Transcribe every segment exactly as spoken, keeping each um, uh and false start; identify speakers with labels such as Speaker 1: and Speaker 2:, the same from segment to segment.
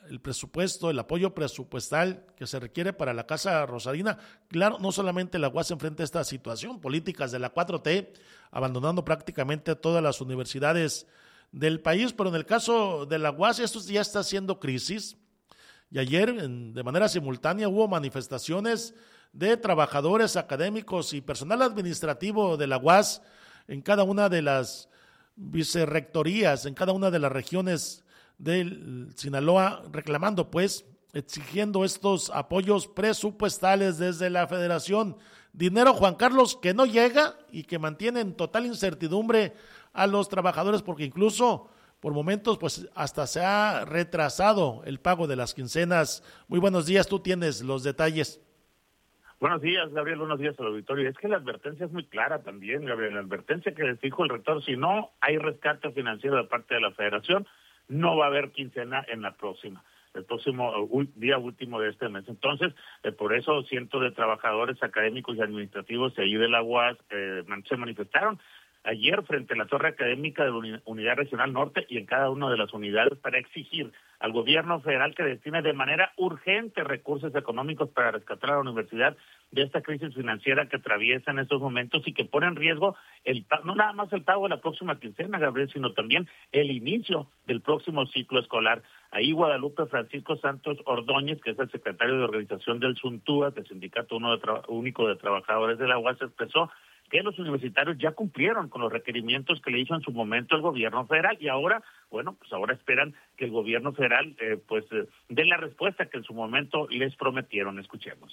Speaker 1: el presupuesto, el apoyo presupuestal que se requiere para la Casa Rosarina. Claro, no solamente la U A S enfrenta esta situación, políticas de la cuatro T, abandonando prácticamente todas las universidades del país, pero en el caso de la U A S esto ya está haciendo crisis. Y ayer, en, de manera simultánea, hubo manifestaciones de trabajadores académicos y personal administrativo de la U A S en cada una de las vicerrectorías, en cada una de las regiones del Sinaloa, reclamando, pues, exigiendo estos apoyos presupuestales desde la Federación. Dinero, Juan Carlos, que no llega y que mantiene en total incertidumbre a los trabajadores, porque incluso por momentos pues hasta se ha retrasado el pago de las quincenas. Muy buenos días, tú tienes los detalles.
Speaker 2: Buenos días, Gabriel, buenos días al auditorio. Es que la advertencia es muy clara también, Gabriel. La advertencia que les dijo el rector, si no hay rescate financiero de parte de la Federación, no va a haber quincena en la próxima, el próximo uh, día último de este mes. Entonces, eh, por eso cientos de trabajadores académicos y administrativos de allí de la U A S eh, se manifestaron ayer frente a la torre académica de la Unidad Regional Norte y en cada una de las unidades para exigir al gobierno federal que destine de manera urgente recursos económicos para rescatar a la universidad de esta crisis financiera que atraviesa en estos momentos y que pone en riesgo el no nada más el pago de la próxima quincena, Gabriel, sino también el inicio del próximo ciclo escolar. Ahí Guadalupe Francisco Santos Ordóñez, que es el secretario de organización del SUNTÚA, del Sindicato Uno de Tra- Único de Trabajadores de la U A S, expresó que los universitarios ya cumplieron con los requerimientos que le hizo en su momento el gobierno federal y ahora, bueno, pues ahora esperan que el gobierno federal eh, pues eh, dé la respuesta que en su momento les prometieron. Escuchemos.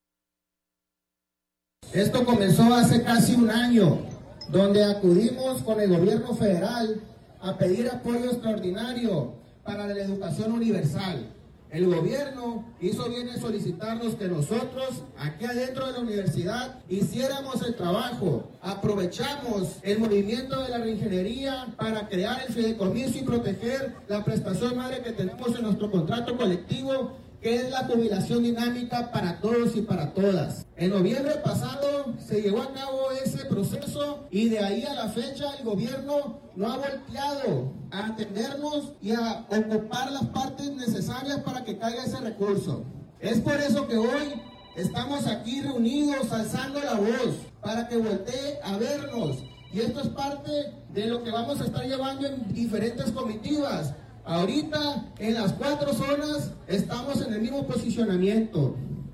Speaker 3: Esto comenzó hace casi un año, donde acudimos con el gobierno federal a pedir apoyo extraordinario para la educación universal. El gobierno hizo bien en solicitarnos que nosotros, aquí adentro de la universidad, hiciéramos el trabajo. Aprovechamos el movimiento de la reingeniería para crear el fideicomiso y proteger la prestación madre que tenemos en nuestro contrato colectivo, que es la jubilación dinámica para todos y para todas. En noviembre pasado se llevó a cabo ese proceso y de ahí a la fecha el gobierno no ha volteado a atendernos y a ocupar las partes necesarias para que caiga ese recurso. Es por eso que hoy estamos aquí reunidos alzando la voz para que voltee a vernos. Y esto es parte de lo que vamos a estar llevando en diferentes comitivas. Ahorita, en las cuatro zonas, estamos en el mismo posicionamiento.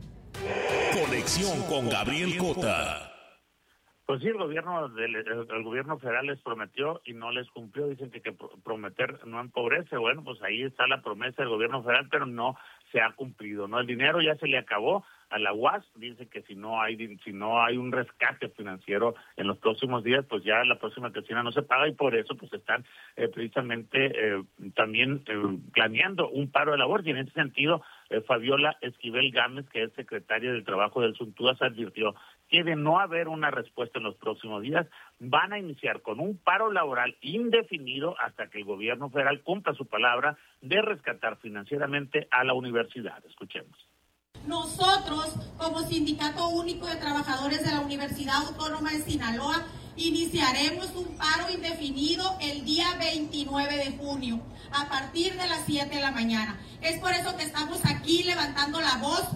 Speaker 4: Conexión con Gabriel Cota.
Speaker 2: Pues sí, el gobierno del el, el gobierno federal les prometió y no les cumplió. Dicen que, que prometer no empobrece. Bueno, pues ahí está la promesa del gobierno federal, pero no se ha cumplido, ¿no? El dinero ya se le acabó a la U A S. Dice que si no hay si no hay un rescate financiero en los próximos días, pues ya la próxima quincena no se paga y por eso pues están eh, precisamente eh, también eh, planeando un paro de labor. Y en ese sentido, eh, Fabiola Esquivel Gámez, que es secretaria del Trabajo del SUNTÚA, se advirtió que de no haber una respuesta en los próximos días, van a iniciar con un paro laboral indefinido hasta que el gobierno federal cumpla su palabra de rescatar financieramente a la universidad. Escuchemos.
Speaker 5: Nosotros, como Sindicato Único de Trabajadores de la Universidad Autónoma de Sinaloa, iniciaremos un paro indefinido el día veintinueve de junio, a partir de las siete de la mañana. Es por eso que estamos aquí levantando la voz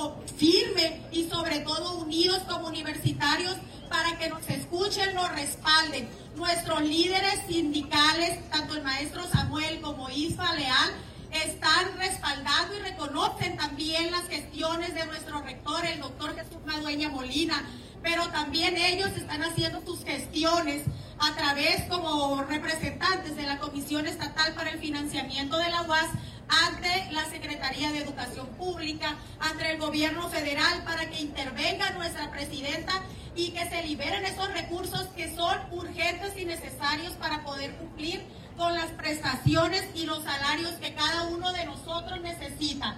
Speaker 5: firme y sobre todo unidos como universitarios para que nos escuchen, nos respalden. Nuestros líderes sindicales, tanto el maestro Samuel como Isfa Leal, están respaldando y reconocen también las gestiones de nuestro rector, el doctor Jesús Madueña Molina, pero también ellos están haciendo sus gestiones a través como representantes de la Comisión Estatal para el Financiamiento de la U A S ante la Secretaría de Educación Pública, ante el gobierno federal para que intervenga nuestra presidenta y que se liberen esos recursos que son urgentes y necesarios para poder cumplir con las prestaciones y los salarios que cada uno de nosotros necesita.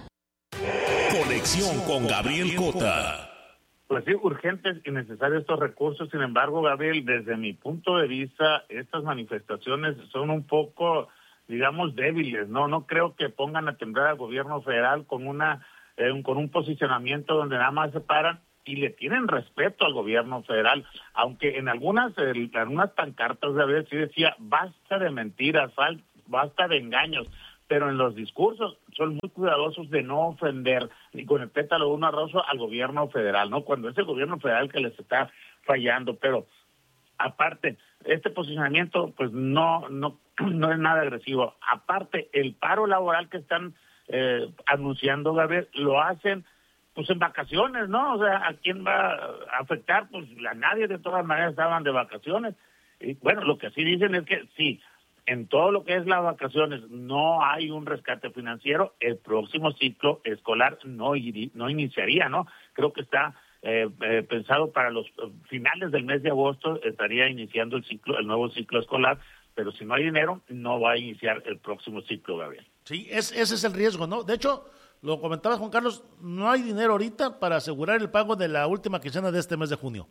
Speaker 4: Conexión con Gabriel Cota.
Speaker 2: Pues sí, urgentes y necesarios estos recursos. Sin embargo, Gabriel, desde mi punto de vista, estas manifestaciones son un poco, digamos, débiles, ¿no? No creo que pongan a temblar al gobierno federal con una eh, un, con un posicionamiento donde nada más se paran y le tienen respeto al gobierno federal, aunque en algunas en algunas pancartas, Gabriel, sí decía, basta de mentiras, basta de engaños, pero en los discursos son muy cuidadosos de no ofender ni con el pétalo de un rosa al gobierno federal, ¿no? Cuando es el gobierno federal que les está fallando, pero aparte, este posicionamiento pues no, no, no es nada agresivo. Aparte, el paro laboral que están eh, anunciando, Gabriel, lo hacen pues en vacaciones, ¿no? O sea, ¿a quién va a afectar? Pues a nadie, de todas maneras estaban de vacaciones. Y bueno, lo que sí dicen es que sí, en todo lo que es las vacaciones no hay un rescate financiero, el próximo ciclo escolar no, no iniciaría, ¿no? Creo que está eh, eh, pensado para los finales del mes de agosto, estaría iniciando el ciclo, el nuevo ciclo escolar, pero si no hay dinero, no va a iniciar el próximo ciclo, Gabriel.
Speaker 1: Sí, es, ese es el riesgo, ¿no? De hecho, lo comentabas, Juan Carlos, no hay dinero ahorita para asegurar el pago de la última quincena de este mes de junio.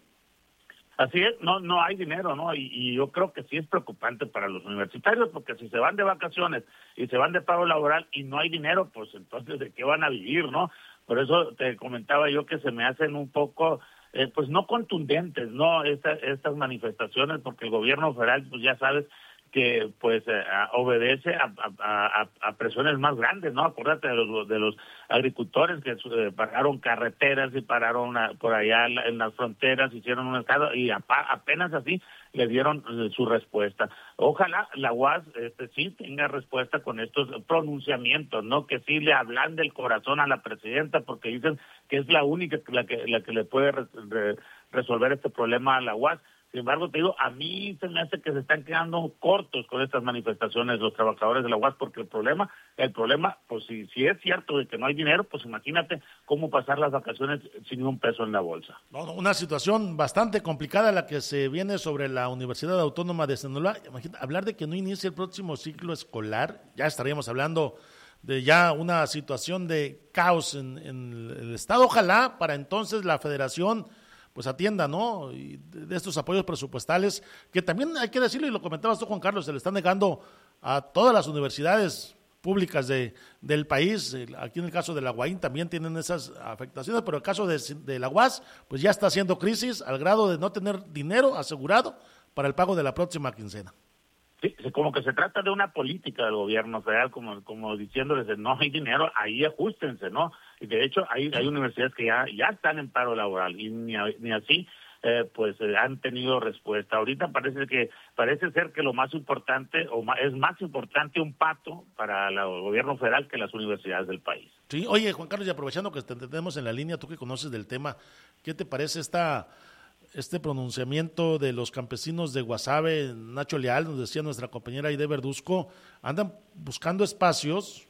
Speaker 2: Así es, no no hay dinero, ¿no? Y, y yo creo que sí es preocupante para los universitarios, porque si se van de vacaciones y se van de pago laboral y no hay dinero, pues entonces ¿de qué van a vivir, no? Por eso te comentaba yo que se me hacen un poco, eh, pues no contundentes, ¿no? Esta, estas manifestaciones, porque el gobierno federal, pues ya sabes, que pues eh, obedece a, a, a, a presiones más grandes, ¿no? Acuérdate de los, de los agricultores que eh, pararon carreteras y pararon a, por allá en, la, en las fronteras, hicieron un estado y a, apenas así le dieron eh, su respuesta. Ojalá la U A S este, sí tenga respuesta con estos pronunciamientos, ¿no? Que sí le hablan del corazón a la presidenta, porque dicen que es la única la que, la que le puede re, re, resolver este problema a la U A S. Sin embargo, te digo, a mí se me hace que se están quedando cortos con estas manifestaciones los trabajadores de la U A S, porque el problema, el problema, pues si, si es cierto de que no hay dinero, pues imagínate cómo pasar las vacaciones sin un peso en la bolsa.
Speaker 1: Una situación bastante complicada la que se viene sobre la Universidad Autónoma de Sinaloa. Imagínate, hablar de que no inicie el próximo ciclo escolar, ya estaríamos hablando de ya una situación de caos en, en el Estado. Ojalá para entonces la Federación pues atienda, ¿no? Y de estos apoyos presupuestales, que también hay que decirlo, y lo comentabas tú, Juan Carlos, se le están negando a todas las universidades públicas de, del país. Aquí en el caso de la U A I N también tienen esas afectaciones, pero el caso de, de la U A S, pues ya está haciendo crisis al grado de no tener dinero asegurado para el pago de la próxima quincena.
Speaker 2: Sí, como que se trata de una política del gobierno federal, como como diciéndoles, no hay dinero, ahí ajustense, ¿no? Y de hecho hay hay universidades que ya ya están en paro laboral y ni, ni así eh, pues eh, han tenido respuesta. Ahorita parece que parece ser que lo más importante o más, es más importante un pato para el gobierno federal que las universidades del país.
Speaker 1: Sí, oye, Juan Carlos, y aprovechando que te tenemos en la línea, tú que conoces del tema, ¿qué te parece esta este pronunciamiento de los campesinos de Guasave? Nacho Leal, nos decía nuestra compañera Aide Verduzco, andan buscando espacios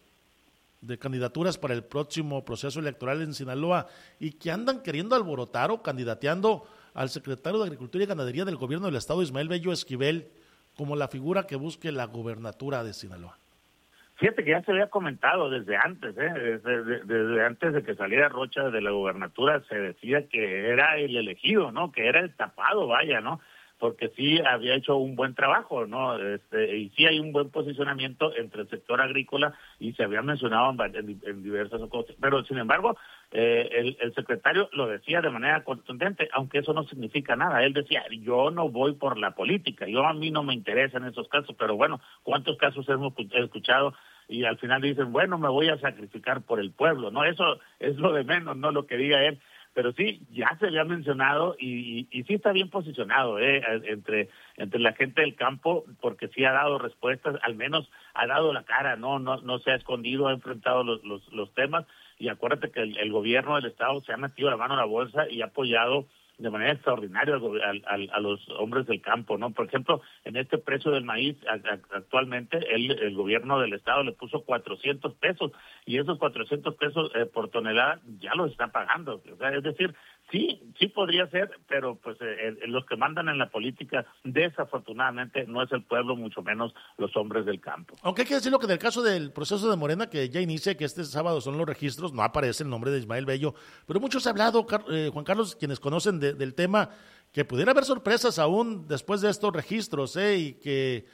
Speaker 1: de candidaturas para el próximo proceso electoral en Sinaloa y que andan queriendo alborotar o candidateando al secretario de Agricultura y Ganadería del gobierno del estado, Ismael Bello Esquivel, como la figura que busque la gobernatura de Sinaloa.
Speaker 2: Fíjate que ya se había comentado desde antes, ¿eh? desde, desde, desde antes de que saliera Rocha de la gobernatura, se decía que era el elegido, ¿no? Que era el tapado, vaya, ¿no? Porque sí había hecho un buen trabajo, ¿no? Este, y sí hay un buen posicionamiento entre el sector agrícola y se había mencionado en, en, en diversas cosas. Pero, sin embargo, eh, el, el secretario lo decía de manera contundente, aunque eso no significa nada. Él decía, yo no voy por la política, yo a mí no me interesan esos casos, pero bueno, ¿cuántos casos hemos escuchado? Y al final dicen, bueno, me voy a sacrificar por el pueblo, ¿no? Eso es lo de menos, no lo que diga él. Pero sí, ya se había mencionado y, y, y sí está bien posicionado eh, entre entre la gente del campo, porque sí ha dado respuestas, al menos ha dado la cara, no no no se ha escondido, ha enfrentado los los, los temas. Y acuérdate que el, el gobierno del estado se ha metido la mano en la bolsa y ha apoyado de manera extraordinaria al, al, a los hombres del campo, ¿no? Por ejemplo, en este precio del maíz a, a, actualmente el, el gobierno del estado le puso cuatrocientos pesos y esos cuatrocientos pesos eh, por tonelada ya los está pagando. O sea, es decir, sí, sí podría ser, pero pues eh, los que mandan en la política desafortunadamente no es el pueblo, mucho menos los hombres del campo.
Speaker 1: Aunque hay que decirlo que en el caso del proceso de Morena, que ya inicia, que este sábado son los registros, no aparece el nombre de Ismael Bello, pero muchos han hablado, eh, Juan Carlos, quienes conocen de, del tema, que pudiera haber sorpresas aún después de estos registros, eh, y que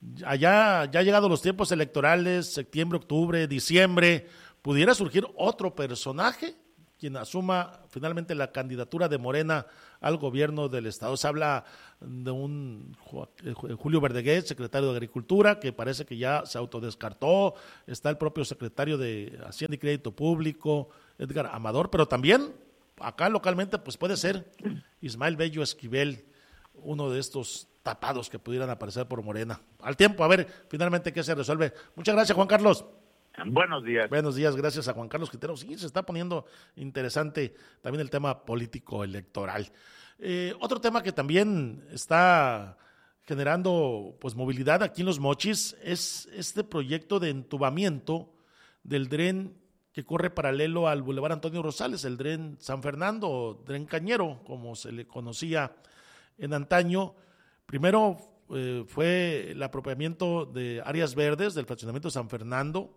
Speaker 1: allá ya han llegado los tiempos electorales, septiembre, octubre, diciembre, pudiera surgir otro personaje quien asuma finalmente la candidatura de Morena al gobierno del estado. Se habla de un Julio Verdeguer, secretario de Agricultura, que parece que ya se autodescartó. Está el propio secretario de Hacienda y Crédito Público, Edgar Amador, pero también acá localmente pues puede ser Ismael Bello Esquivel, uno de estos tapados que pudieran aparecer por Morena. Al tiempo, a ver finalmente qué se resuelve. Muchas gracias, Juan Carlos.
Speaker 2: Buenos días.
Speaker 1: Buenos días, gracias a Juan Carlos Quintero. Sí, se está poniendo interesante también el tema político electoral. Eh, otro tema que también está generando pues movilidad aquí en Los Mochis es este proyecto de entubamiento del dren que corre paralelo al Boulevard Antonio Rosales, el dren San Fernando, o dren Cañero, como se le conocía en antaño. Primero eh, fue el apropiamiento de áreas verdes del fraccionamiento San Fernando.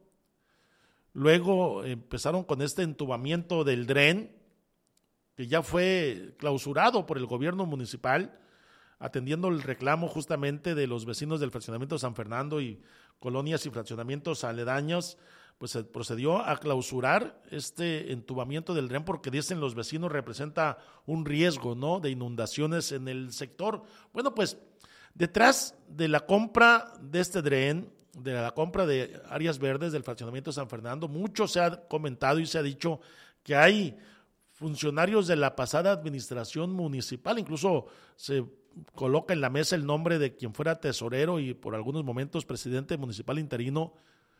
Speaker 1: Luego empezaron con este entubamiento del dren, que ya fue clausurado por el gobierno municipal, atendiendo el reclamo justamente de los vecinos del fraccionamiento San Fernando y colonias y fraccionamientos aledaños. Pues se procedió a clausurar este entubamiento del dren porque dicen los vecinos representa un riesgo, ¿no?, de inundaciones en el sector. Bueno, pues detrás de la compra de este dren, de la compra de áreas verdes del fraccionamiento San Fernando, mucho se ha comentado y se ha dicho que hay funcionarios de la pasada administración municipal, incluso se coloca en la mesa el nombre de quien fuera tesorero y por algunos momentos presidente municipal interino,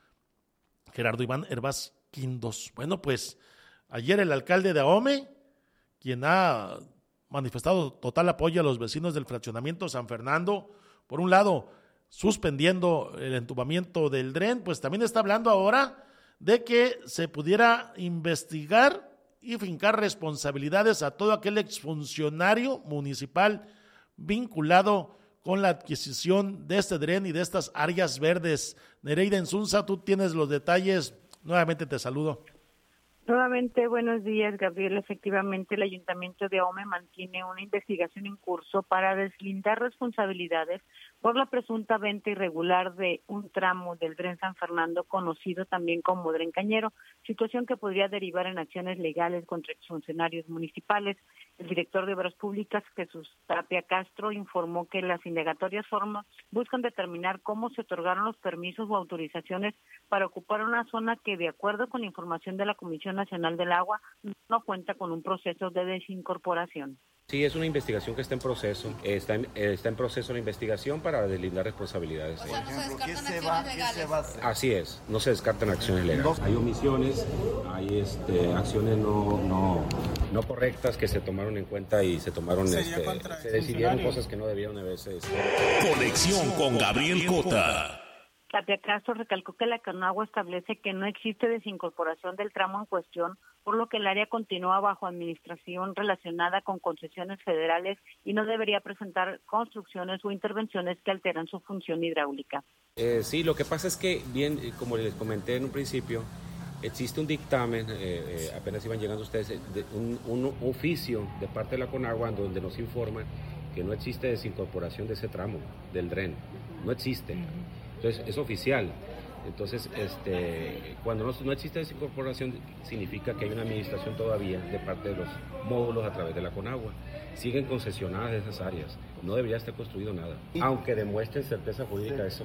Speaker 1: Gerardo Iván Hervás Quindos. Bueno, pues ayer el alcalde de Ahome, quien ha manifestado total apoyo a los vecinos del fraccionamiento San Fernando, por un lado suspendiendo el entubamiento del dren, pues también está hablando ahora de que se pudiera investigar y fincar responsabilidades a todo aquel exfuncionario municipal vinculado con la adquisición de este dren y de estas áreas verdes. Nereida Insunza, tú tienes los detalles. Nuevamente te saludo.
Speaker 6: Nuevamente, buenos días, Gabriel. Efectivamente, el Ayuntamiento de Ahome mantiene una investigación en curso para deslindar responsabilidades por la presunta venta irregular de un tramo del dren San Fernando, conocido también como dren Cañero, situación que podría derivar en acciones legales contra exfuncionarios municipales. El director de Obras Públicas, Jesús Tapia Castro, informó que las indagatorias formas buscan determinar cómo se otorgaron los permisos o autorizaciones para ocupar una zona que, de acuerdo con información de la Comisión Nacional del Agua, no cuenta con un proceso de desincorporación.
Speaker 7: Sí, es una investigación que está en proceso, está en, está en proceso la investigación para deslindar responsabilidades.
Speaker 8: O sea, no se descartan acciones legales.
Speaker 7: Así es, no se descartan acciones legales. Hay omisiones, hay este, acciones no, no, no correctas que se tomaron en cuenta y se tomaron, este, se decidieron cosas que no debieron haberse.
Speaker 4: Conexión con Gabriel Cota.
Speaker 6: Tapia Castro recalcó que la Conagua establece que no existe desincorporación del tramo en cuestión, por lo que el área continúa bajo administración relacionada con concesiones federales y no debería presentar construcciones o intervenciones que alteran su función hidráulica.
Speaker 7: Eh, sí, lo que pasa es que, bien, como les comenté en un principio, existe un dictamen, eh, eh, apenas iban llegando ustedes, de un, un oficio de parte de la Conagua donde nos informan que no existe desincorporación de ese tramo del dren, no existe. Entonces, es oficial. Entonces, este, cuando no, no existe desincorporación, significa que hay una administración todavía de parte de los módulos a través de la Conagua. Siguen concesionadas esas áreas. No debería estar construido nada. Aunque demuestren certeza jurídica, eso.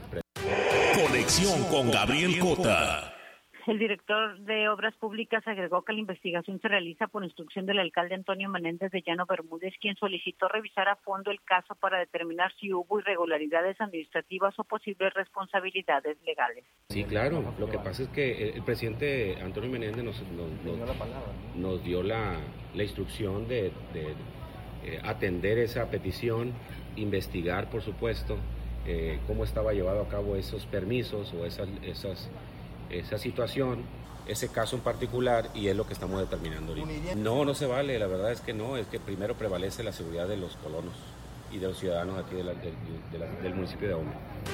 Speaker 4: Conexión con Gabriel Cota.
Speaker 6: El director de Obras Públicas agregó que la investigación se realiza por instrucción del alcalde Antonio Menéndez de Llano Bermúdez, quien solicitó revisar a fondo el caso para determinar si hubo irregularidades administrativas o posibles responsabilidades legales.
Speaker 7: Sí, claro. Lo que pasa es que el presidente Antonio Menéndez nos, nos, nos, nos dio la, la instrucción de, de eh, atender esa petición, investigar, por supuesto, eh, cómo estaba llevado a cabo esos permisos o esas... esas esa situación, ese caso en particular, y es lo que estamos determinando ahorita. No, no se vale, la verdad es que no, es que primero prevalece la seguridad de los colonos y de los ciudadanos aquí de la, de, de la, del municipio de Ahome.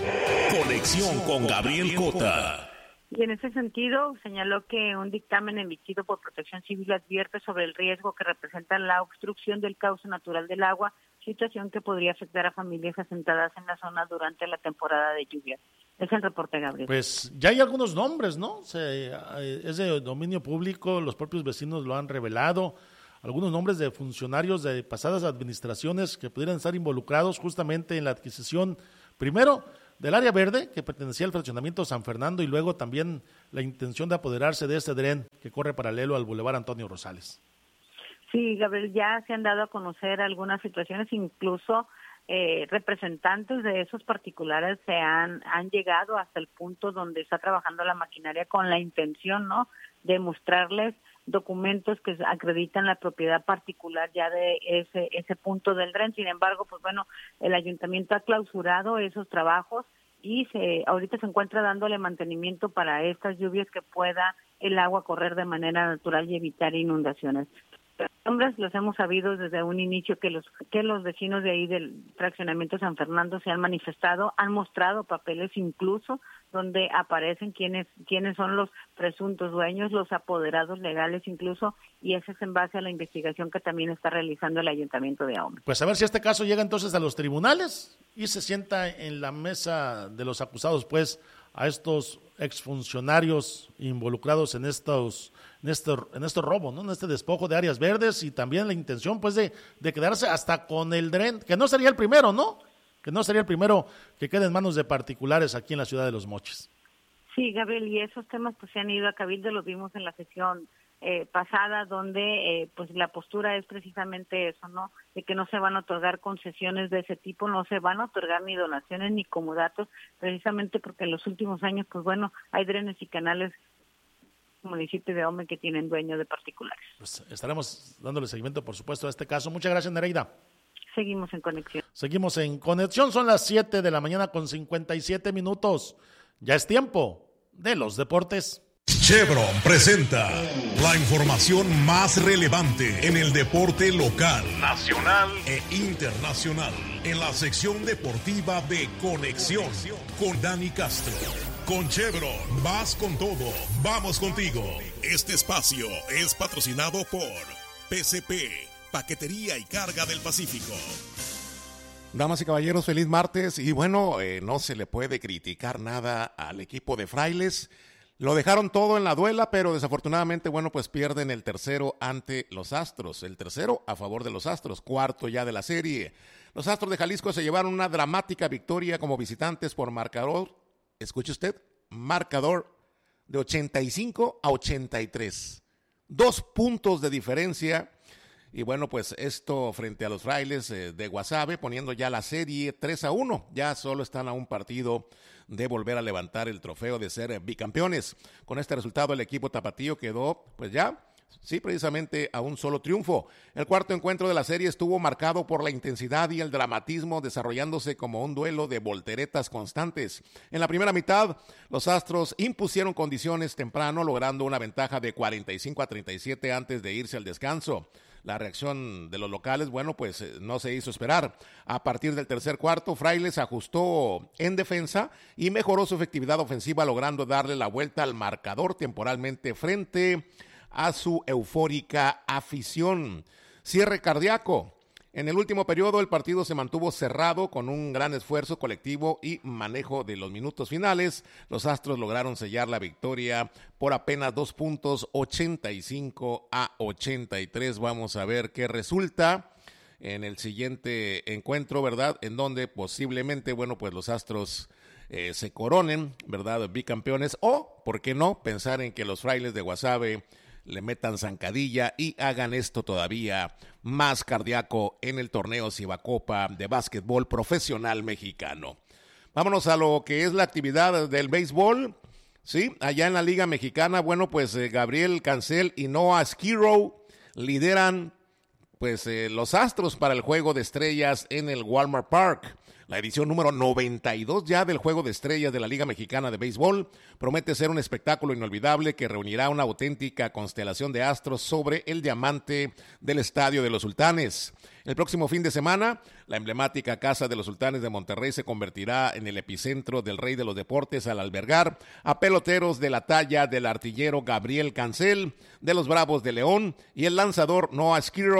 Speaker 4: Conexión con Gabriel Cota.
Speaker 6: Y en ese sentido, señaló que un dictamen emitido por Protección Civil advierte sobre el riesgo que representa la obstrucción del cauce natural del agua, situación que podría afectar a familias asentadas en la zona durante la temporada de lluvias. Es el reporte, Gabriel.
Speaker 1: Pues ya hay algunos nombres, ¿no? Se, es de dominio público, los propios vecinos lo han revelado, algunos nombres de funcionarios de pasadas administraciones que pudieran estar involucrados justamente en la adquisición, primero, del área verde, que pertenecía al fraccionamiento San Fernando, y luego también la intención de apoderarse de este dren que corre paralelo al Boulevard Antonio Rosales.
Speaker 6: Sí, Gabriel, ya se han dado a conocer algunas situaciones, incluso eh, representantes de esos particulares se han, han llegado hasta el punto donde está trabajando la maquinaria con la intención, ¿no?, de mostrarles documentos que acreditan la propiedad particular ya de ese ese punto del dren. Sin embargo, pues bueno, el ayuntamiento ha clausurado esos trabajos y se ahorita se encuentra dándole mantenimiento para estas lluvias, que pueda el agua correr de manera natural y evitar inundaciones. Los nombres los hemos sabido desde un inicio, que los que los vecinos de ahí del fraccionamiento San Fernando se han manifestado, han mostrado papeles incluso donde aparecen quiénes quiénes son los presuntos dueños, los apoderados legales incluso, y eso es en base a la investigación que también está realizando el Ayuntamiento de Ahome.
Speaker 1: Pues a ver si este caso llega entonces a los tribunales y se sienta en la mesa de los acusados, pues, a estos exfuncionarios involucrados en estos en este en este robo, ¿no?, en este despojo de áreas verdes, y también la intención, pues, de, de quedarse hasta con el dren, que no sería el primero, ¿no?, que no sería el primero que quede en manos de particulares aquí en la ciudad de Los Mochis.
Speaker 6: Sí, Gabriel, y esos temas pues se han ido a Cabildo, los vimos en la sesión eh, pasada, donde eh, pues la postura es precisamente eso, ¿no?, de que no se van a otorgar concesiones de ese tipo, no se van a otorgar ni donaciones ni comodatos, precisamente porque en los últimos años, pues bueno, hay drenes y canales municipio de Ahome que tienen dueño de particulares.
Speaker 1: Pues estaremos dándole seguimiento, por supuesto, a este caso. Muchas gracias, Nereida.
Speaker 6: Seguimos en conexión.
Speaker 1: Seguimos en conexión, son las siete de la mañana con cincuenta y siete minutos. Ya es tiempo de los deportes.
Speaker 4: Chevron presenta la información más relevante en el deporte local, nacional e internacional, en la sección deportiva de Conexión con Dani Castro. Con Chevron, vas con todo, vamos contigo. Este espacio es patrocinado por P C P, Paquetería y Carga del Pacífico.
Speaker 9: Damas y caballeros, feliz martes. Y bueno, eh, no se le puede criticar nada al equipo de Frailes. Lo dejaron todo en la duela, pero desafortunadamente, bueno, pues pierden el tercero ante los Astros. El tercero a favor de los Astros, cuarto ya de la serie. Los Astros de Jalisco se llevaron una dramática victoria como visitantes por marcador, escuche usted, marcador de ochenta y cinco a ochenta y tres. Dos puntos de diferencia. Y bueno, pues esto frente a los Frailes eh, de Guasave, poniendo ya la serie tres a uno. Ya solo están a un partido de volver a levantar el trofeo de ser bicampeones. Con este resultado el equipo tapatío quedó, pues ya, sí, precisamente a un solo triunfo. El cuarto encuentro de la serie estuvo marcado por la intensidad y el dramatismo, desarrollándose como un duelo de volteretas constantes. En la primera mitad, los Astros impusieron condiciones temprano, logrando una ventaja de cuarenta y cinco a treinta y siete antes de irse al descanso. La reacción de los locales, bueno, pues no se hizo esperar. A partir del tercer cuarto, Frailes ajustó en defensa y mejoró su efectividad ofensiva, logrando darle la vuelta al marcador temporalmente frente a su eufórica afición. Cierre cardíaco. En el último periodo, el partido se mantuvo cerrado con un gran esfuerzo colectivo y manejo de los minutos finales. Los Astros lograron sellar la victoria por apenas dos puntos, ochenta y cinco a ochenta y tres. Vamos a ver qué resulta en el siguiente encuentro, ¿verdad? En donde posiblemente, bueno, pues los Astros eh, se coronen, ¿verdad? Bicampeones, o, ¿por qué no?, pensar en que los Frailes de Guasave le metan zancadilla y hagan esto todavía más cardíaco en el torneo Cibacopa de básquetbol profesional mexicano. Vámonos a lo que es la actividad del béisbol. Sí, allá en la Liga Mexicana, bueno, pues eh, Gabriel Cancel y Noah Skirrow lideran pues eh, los Astros para el Juego de Estrellas en el Walmart Park. La edición número noventa y dos ya del Juego de Estrellas de la Liga Mexicana de Béisbol promete ser un espectáculo inolvidable que reunirá una auténtica constelación de astros sobre el diamante del Estadio de los Sultanes. El próximo fin de semana, la emblemática Casa de los Sultanes de Monterrey se convertirá en el epicentro del rey de los deportes al albergar a peloteros de la talla del artillero Gabriel Cancel, de los Bravos de León, y el lanzador Noah Skirrow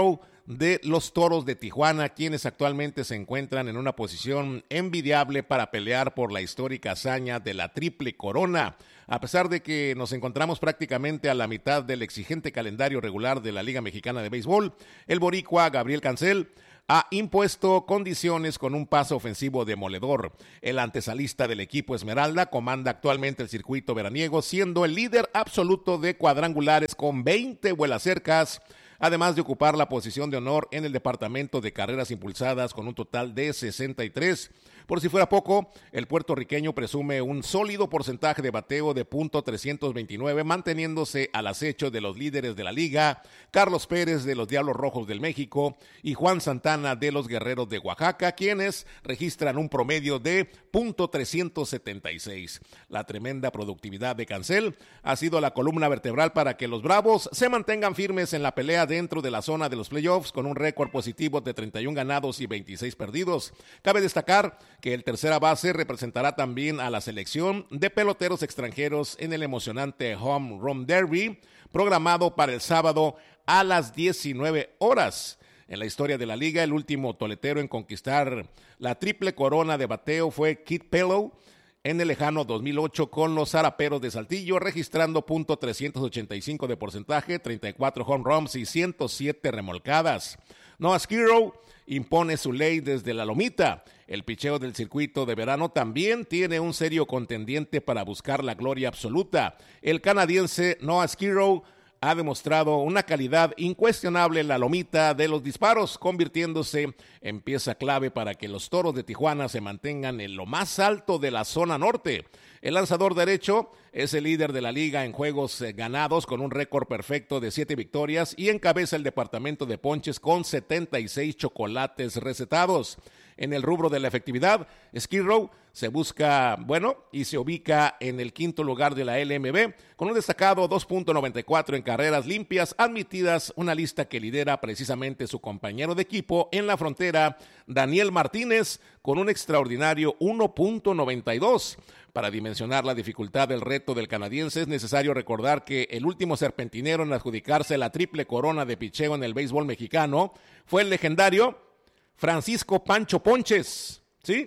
Speaker 9: de los Toros de Tijuana, quienes actualmente se encuentran en una posición envidiable para pelear por la histórica hazaña de la Triple Corona. A pesar de que nos encontramos prácticamente a la mitad del exigente calendario regular de la Liga Mexicana de Béisbol, el boricua Gabriel Cancel ha impuesto condiciones con un paso ofensivo demoledor. El antesalista del equipo Esmeralda comanda actualmente el circuito veraniego, siendo el líder absoluto de cuadrangulares con veinte vuelacercas, además de ocupar la posición de honor en el departamento de carreras impulsadas con un total de sesenta y tres. Por si fuera poco, el puertorriqueño presume un sólido porcentaje de bateo de punto trescientos veintinueve, manteniéndose al acecho de los líderes de la liga, Carlos Pérez de los Diablos Rojos del México y Juan Santana de los Guerreros de Oaxaca, quienes registran un promedio de punto trescientos setenta y seis. La tremenda productividad de Cancel ha sido la columna vertebral para que los Bravos se mantengan firmes en la pelea dentro de la zona de los playoffs con un récord positivo de treinta y uno ganados y veintiséis perdidos. Cabe destacar que el tercera base representará también a la selección de peloteros extranjeros en el emocionante Home Run Derby, programado para el sábado a las diecinueve horas. En la historia de la liga, el último toletero en conquistar la triple corona de bateo fue Kid Pellow en el lejano dos mil ocho con los Zaraperos de Saltillo, registrando punto trescientos ochenta y cinco de porcentaje, treinta y cuatro home runs y ciento siete remolcadas. Noah Skirrow impone su ley desde la lomita. El picheo del circuito de verano también tiene un serio contendiente para buscar la gloria absoluta. El canadiense Noah Skirrow ha demostrado una calidad incuestionable en la lomita de los disparos, convirtiéndose en pieza clave para que los Toros de Tijuana se mantengan en lo más alto de la zona norte. El lanzador derecho es el líder de la liga en juegos ganados con un récord perfecto de siete victorias y encabeza el departamento de ponches con setenta y seis chocolates recetados. En el rubro de la efectividad, Skirrow se busca, bueno, y se ubica en el quinto lugar de la L M B, con un destacado dos punto noventa y cuatro en carreras limpias admitidas, una lista que lidera precisamente su compañero de equipo en la frontera, Daniel Martínez, con un extraordinario uno punto noventa y dos. Para dimensionar la dificultad del reto del canadiense, es necesario recordar que el último serpentinero en adjudicarse la triple corona de picheo en el béisbol mexicano fue el legendario Francisco Pancho Ponches, ¿sí?,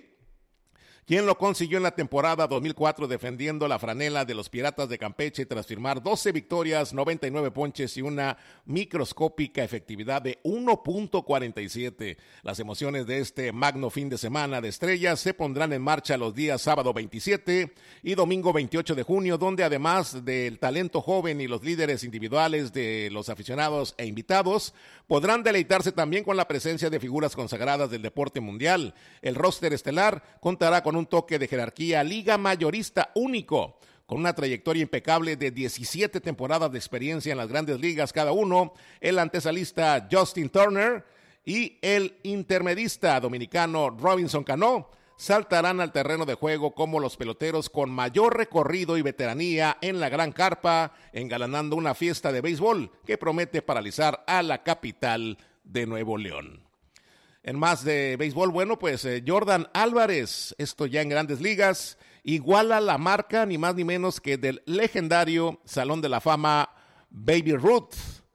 Speaker 9: quien lo consiguió en la temporada dos mil cuatro defendiendo la franela de los Piratas de Campeche tras firmar doce victorias, noventa y nueve ponches y una microscópica efectividad de uno punto cuarenta y siete. Las emociones de este magno fin de semana de estrellas se pondrán en marcha los días sábado veintisiete y domingo veintiocho de junio, donde además del talento joven y los líderes individuales de los aficionados e invitados, podrán deleitarse también con la presencia de figuras consagradas del deporte mundial. El roster estelar contará con un toque de jerarquía liga mayorista único, con una trayectoria impecable de diecisiete temporadas de experiencia en las grandes ligas cada uno, el antesalista Justin Turner y el intermedista dominicano Robinson Cano saltarán al terreno de juego como los peloteros con mayor recorrido y veteranía en la gran carpa, engalanando una fiesta de béisbol que promete paralizar a la capital de Nuevo León. En más de béisbol, bueno, pues eh, Jordan Álvarez, esto ya en Grandes Ligas, iguala la marca ni más ni menos que del legendario Salón de la Fama Baby Ruth.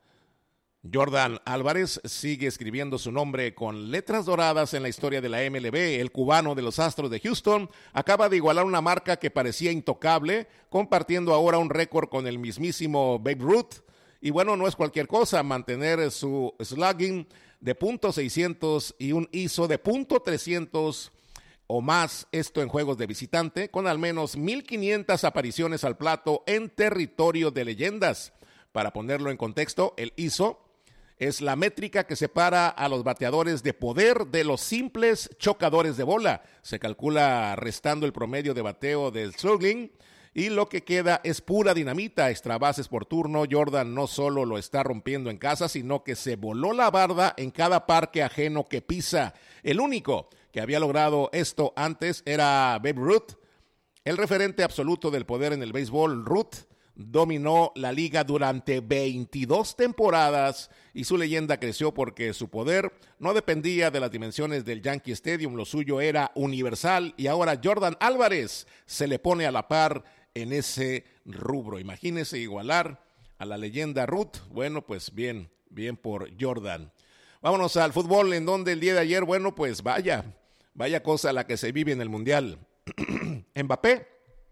Speaker 9: Jordan Álvarez sigue escribiendo su nombre con letras doradas en la historia de la M L B. El cubano de los Astros de Houston acaba de igualar una marca que parecía intocable, compartiendo ahora un récord con el mismísimo Babe Ruth. Y bueno, no es cualquier cosa mantener su slugging de punto seiscientos y un I S O de punto trescientos o más, esto en juegos de visitante, con al menos mil quinientas apariciones al plato en territorio de leyendas. Para ponerlo en contexto, el I S O es la métrica que separa a los bateadores de poder de los simples chocadores de bola. Se calcula restando el promedio de bateo del slugging y lo que queda es pura dinamita, extra bases por turno. Jordan no solo lo está rompiendo en casa, sino que se voló la barda en cada parque ajeno que pisa. El único que había logrado esto antes era Babe Ruth, el referente absoluto del poder en el béisbol. Ruth dominó la liga durante veintidós temporadas y su leyenda creció porque su poder no dependía de las dimensiones del Yankee Stadium, lo suyo era universal y ahora Jordan Álvarez se le pone a la par en ese rubro. Imagínese igualar a la leyenda Ruth. Bueno, pues bien, bien por Jordan. Vámonos al fútbol, en donde el día de ayer, bueno, pues vaya, vaya cosa la que se vive en el Mundial. Mbappé,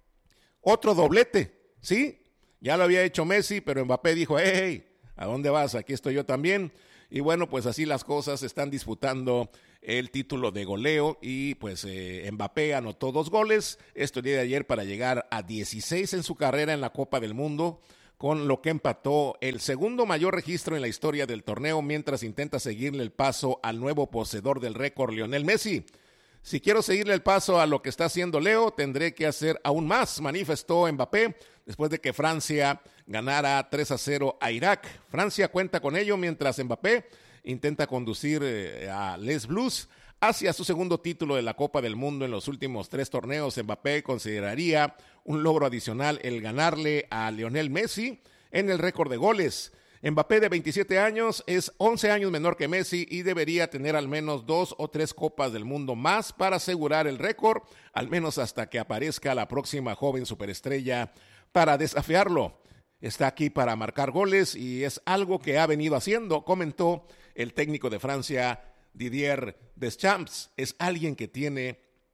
Speaker 9: otro doblete, ¿sí? Ya lo había hecho Messi, pero Mbappé dijo, hey, hey, ¿a dónde vas? Aquí estoy yo también. Y bueno, pues así las cosas, están disputando el título de goleo y pues eh, Mbappé anotó dos goles, esto el día de ayer para llegar a dieciséis en su carrera en la Copa del Mundo, con lo que empató el segundo mayor registro en la historia del torneo, mientras intenta seguirle el paso al nuevo poseedor del récord, Lionel Messi. Si quiero seguirle el paso a lo que está haciendo Leo, tendré que hacer aún más, manifestó Mbappé, después de que Francia ganara tres a cero a Irak. Francia cuenta con ello, mientras Mbappé intenta conducir eh, a Les Blues hacia su segundo título de la Copa del Mundo en los últimos tres torneos. Mbappé consideraría un logro adicional el ganarle a Lionel Messi en el récord de goles. Mbappé, de veintisiete años, es once años menor que Messi y debería tener al menos dos o tres Copas del Mundo más para asegurar el récord, al menos hasta que aparezca la próxima joven superestrella para desafiarlo. Está aquí para marcar goles y es algo que ha venido haciendo, comentó el técnico de Francia, Didier Deschamps. Es alguien que tiene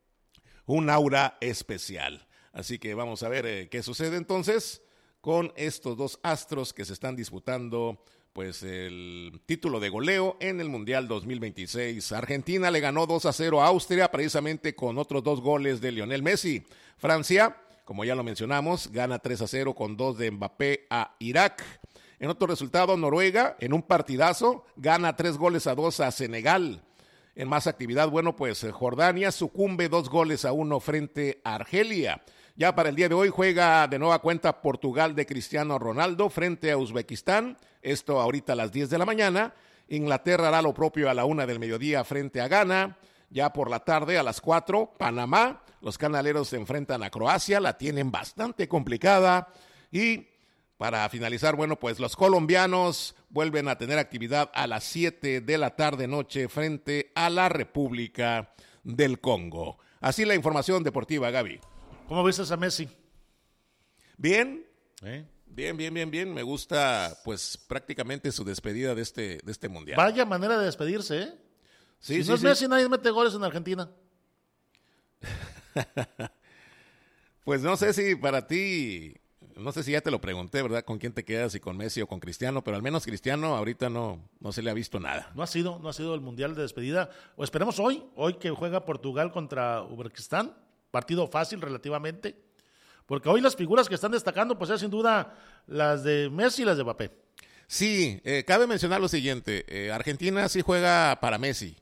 Speaker 9: un aura especial. Así que vamos a ver eh, qué sucede entonces con estos dos astros que se están disputando pues el título de goleo en el Mundial dos mil veintiséis. Argentina le ganó dos a cero a Austria, precisamente con otros dos goles de Lionel Messi. Francia, como ya lo mencionamos, gana tres a cero con dos de Mbappé a Irak. En otro resultado, Noruega, en un partidazo, gana tres goles a dos a Senegal. En más actividad, bueno, pues Jordania sucumbe dos goles a uno frente a Argelia. Ya para el día de hoy juega de nueva cuenta Portugal de Cristiano Ronaldo frente a Uzbekistán, esto ahorita a las diez de la mañana. Inglaterra hará lo propio a la una del mediodía frente a Ghana. Ya por la tarde a las cuatro, Panamá, los canaleros se enfrentan a Croacia, la tienen bastante complicada. Y para finalizar, bueno, pues los colombianos vuelven a tener actividad a las siete de la tarde noche frente a la República del Congo. Así la información deportiva, Gaby.
Speaker 1: ¿Cómo viste a Messi?
Speaker 9: Bien,
Speaker 1: ¿Eh?
Speaker 9: bien, bien, bien, bien. Me gusta, pues, prácticamente su despedida de este, de este mundial.
Speaker 1: Vaya manera de despedirse, ¿eh?
Speaker 9: Sí,
Speaker 1: si
Speaker 9: sí,
Speaker 1: no es
Speaker 9: sí.
Speaker 1: Messi, nadie mete goles en Argentina.
Speaker 9: Pues no sé si para ti, no sé si ya te lo pregunté, ¿verdad? ¿Con quién te quedas, si con Messi o con Cristiano? Pero al menos Cristiano ahorita no, no se le ha visto nada.
Speaker 1: No ha sido, no ha sido el mundial de despedida. O esperemos hoy, hoy que juega Portugal contra Uzbekistán. Partido fácil relativamente, porque hoy las figuras que están destacando, pues es sin duda las de Messi y las de Mbappé.
Speaker 9: Sí, eh, cabe mencionar lo siguiente, eh, Argentina sí juega para Messi,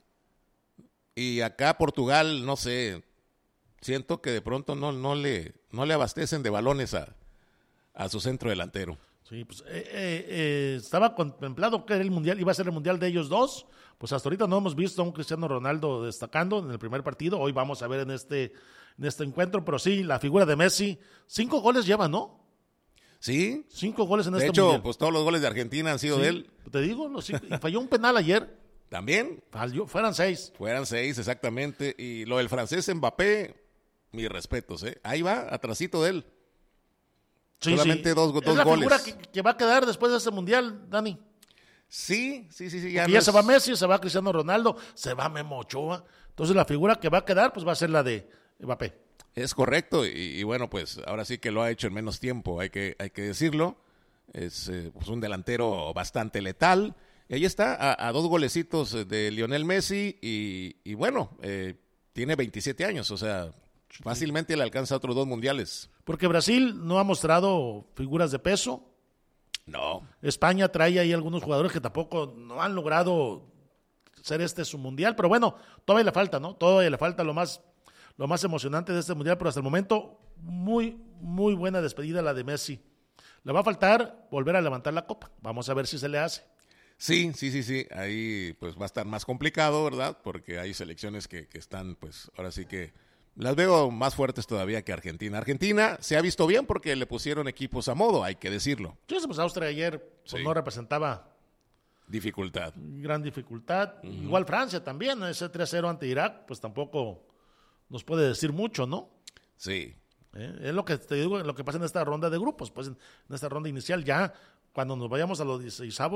Speaker 9: y acá Portugal, no sé, siento que de pronto no, no, le, no le abastecen de balones a, a su centro delantero.
Speaker 1: Sí, pues eh, eh, eh, estaba contemplado que era el mundial, iba a ser el mundial de ellos dos, pues hasta ahorita no hemos visto a un Cristiano Ronaldo destacando en el primer partido, hoy vamos a ver en este... en este encuentro, pero sí, la figura de Messi, cinco goles lleva, ¿no?
Speaker 9: Sí.
Speaker 1: Cinco goles en
Speaker 9: de
Speaker 1: este
Speaker 9: hecho,
Speaker 1: mundial.
Speaker 9: pues todos los goles de Argentina han sido
Speaker 1: Sí,
Speaker 9: de él.
Speaker 1: Te digo, los cinco, y falló un penal ayer.
Speaker 9: ¿También?
Speaker 1: Falló, fueran seis.
Speaker 9: Fueran seis, exactamente. Y lo del francés Mbappé, mis respetos, ¿eh? Ahí va, atrasito de él.
Speaker 1: Sí,
Speaker 9: Solamente
Speaker 1: sí.
Speaker 9: dos, dos
Speaker 1: es la
Speaker 9: goles.
Speaker 1: figura que, que va a quedar después de este mundial, Dani.
Speaker 9: Sí, sí, sí, sí.
Speaker 1: Ya,
Speaker 9: no
Speaker 1: ya
Speaker 9: es...
Speaker 1: se va Messi, se va Cristiano Ronaldo, se va Memo Ochoa. Entonces la figura que va a quedar, pues va a ser la de Mbappé.
Speaker 9: Es correcto, y, y bueno, pues ahora sí que lo ha hecho en menos tiempo, hay que, hay que decirlo. Es eh, pues un delantero bastante letal. Y ahí está, a, a dos golecitos de Lionel Messi, y, y bueno, eh, tiene veintisiete años, o sea, fácilmente le alcanza otros dos mundiales.
Speaker 1: Porque Brasil no ha mostrado figuras de peso.
Speaker 9: No.
Speaker 1: España trae ahí algunos jugadores que tampoco no han logrado ser este su mundial, pero bueno, todavía le falta, ¿no? Todavía le falta lo más, lo más emocionante de este mundial, pero hasta el momento muy, muy buena despedida la de Messi. Le va a faltar volver a levantar la copa. Vamos a ver si se le hace.
Speaker 9: Sí, sí, sí, sí. Ahí pues va a estar más complicado, ¿verdad? Porque hay selecciones que, que están, pues ahora sí que las veo más fuertes todavía que Argentina. Argentina se ha visto bien porque le pusieron equipos a modo, hay que decirlo.
Speaker 1: Sí, pues Austria ayer pues,
Speaker 9: Sí.
Speaker 1: no representaba
Speaker 9: Dificultad.
Speaker 1: gran dificultad.
Speaker 9: Ujú.
Speaker 1: Igual Francia también, ese tres cero ante Irak, pues tampoco nos puede decir mucho, ¿no?
Speaker 9: Sí.
Speaker 1: ¿Eh? Es lo que te digo, lo que pasa en esta ronda de grupos, pues en, en esta ronda inicial ya, cuando nos vayamos a los dieciseisavos,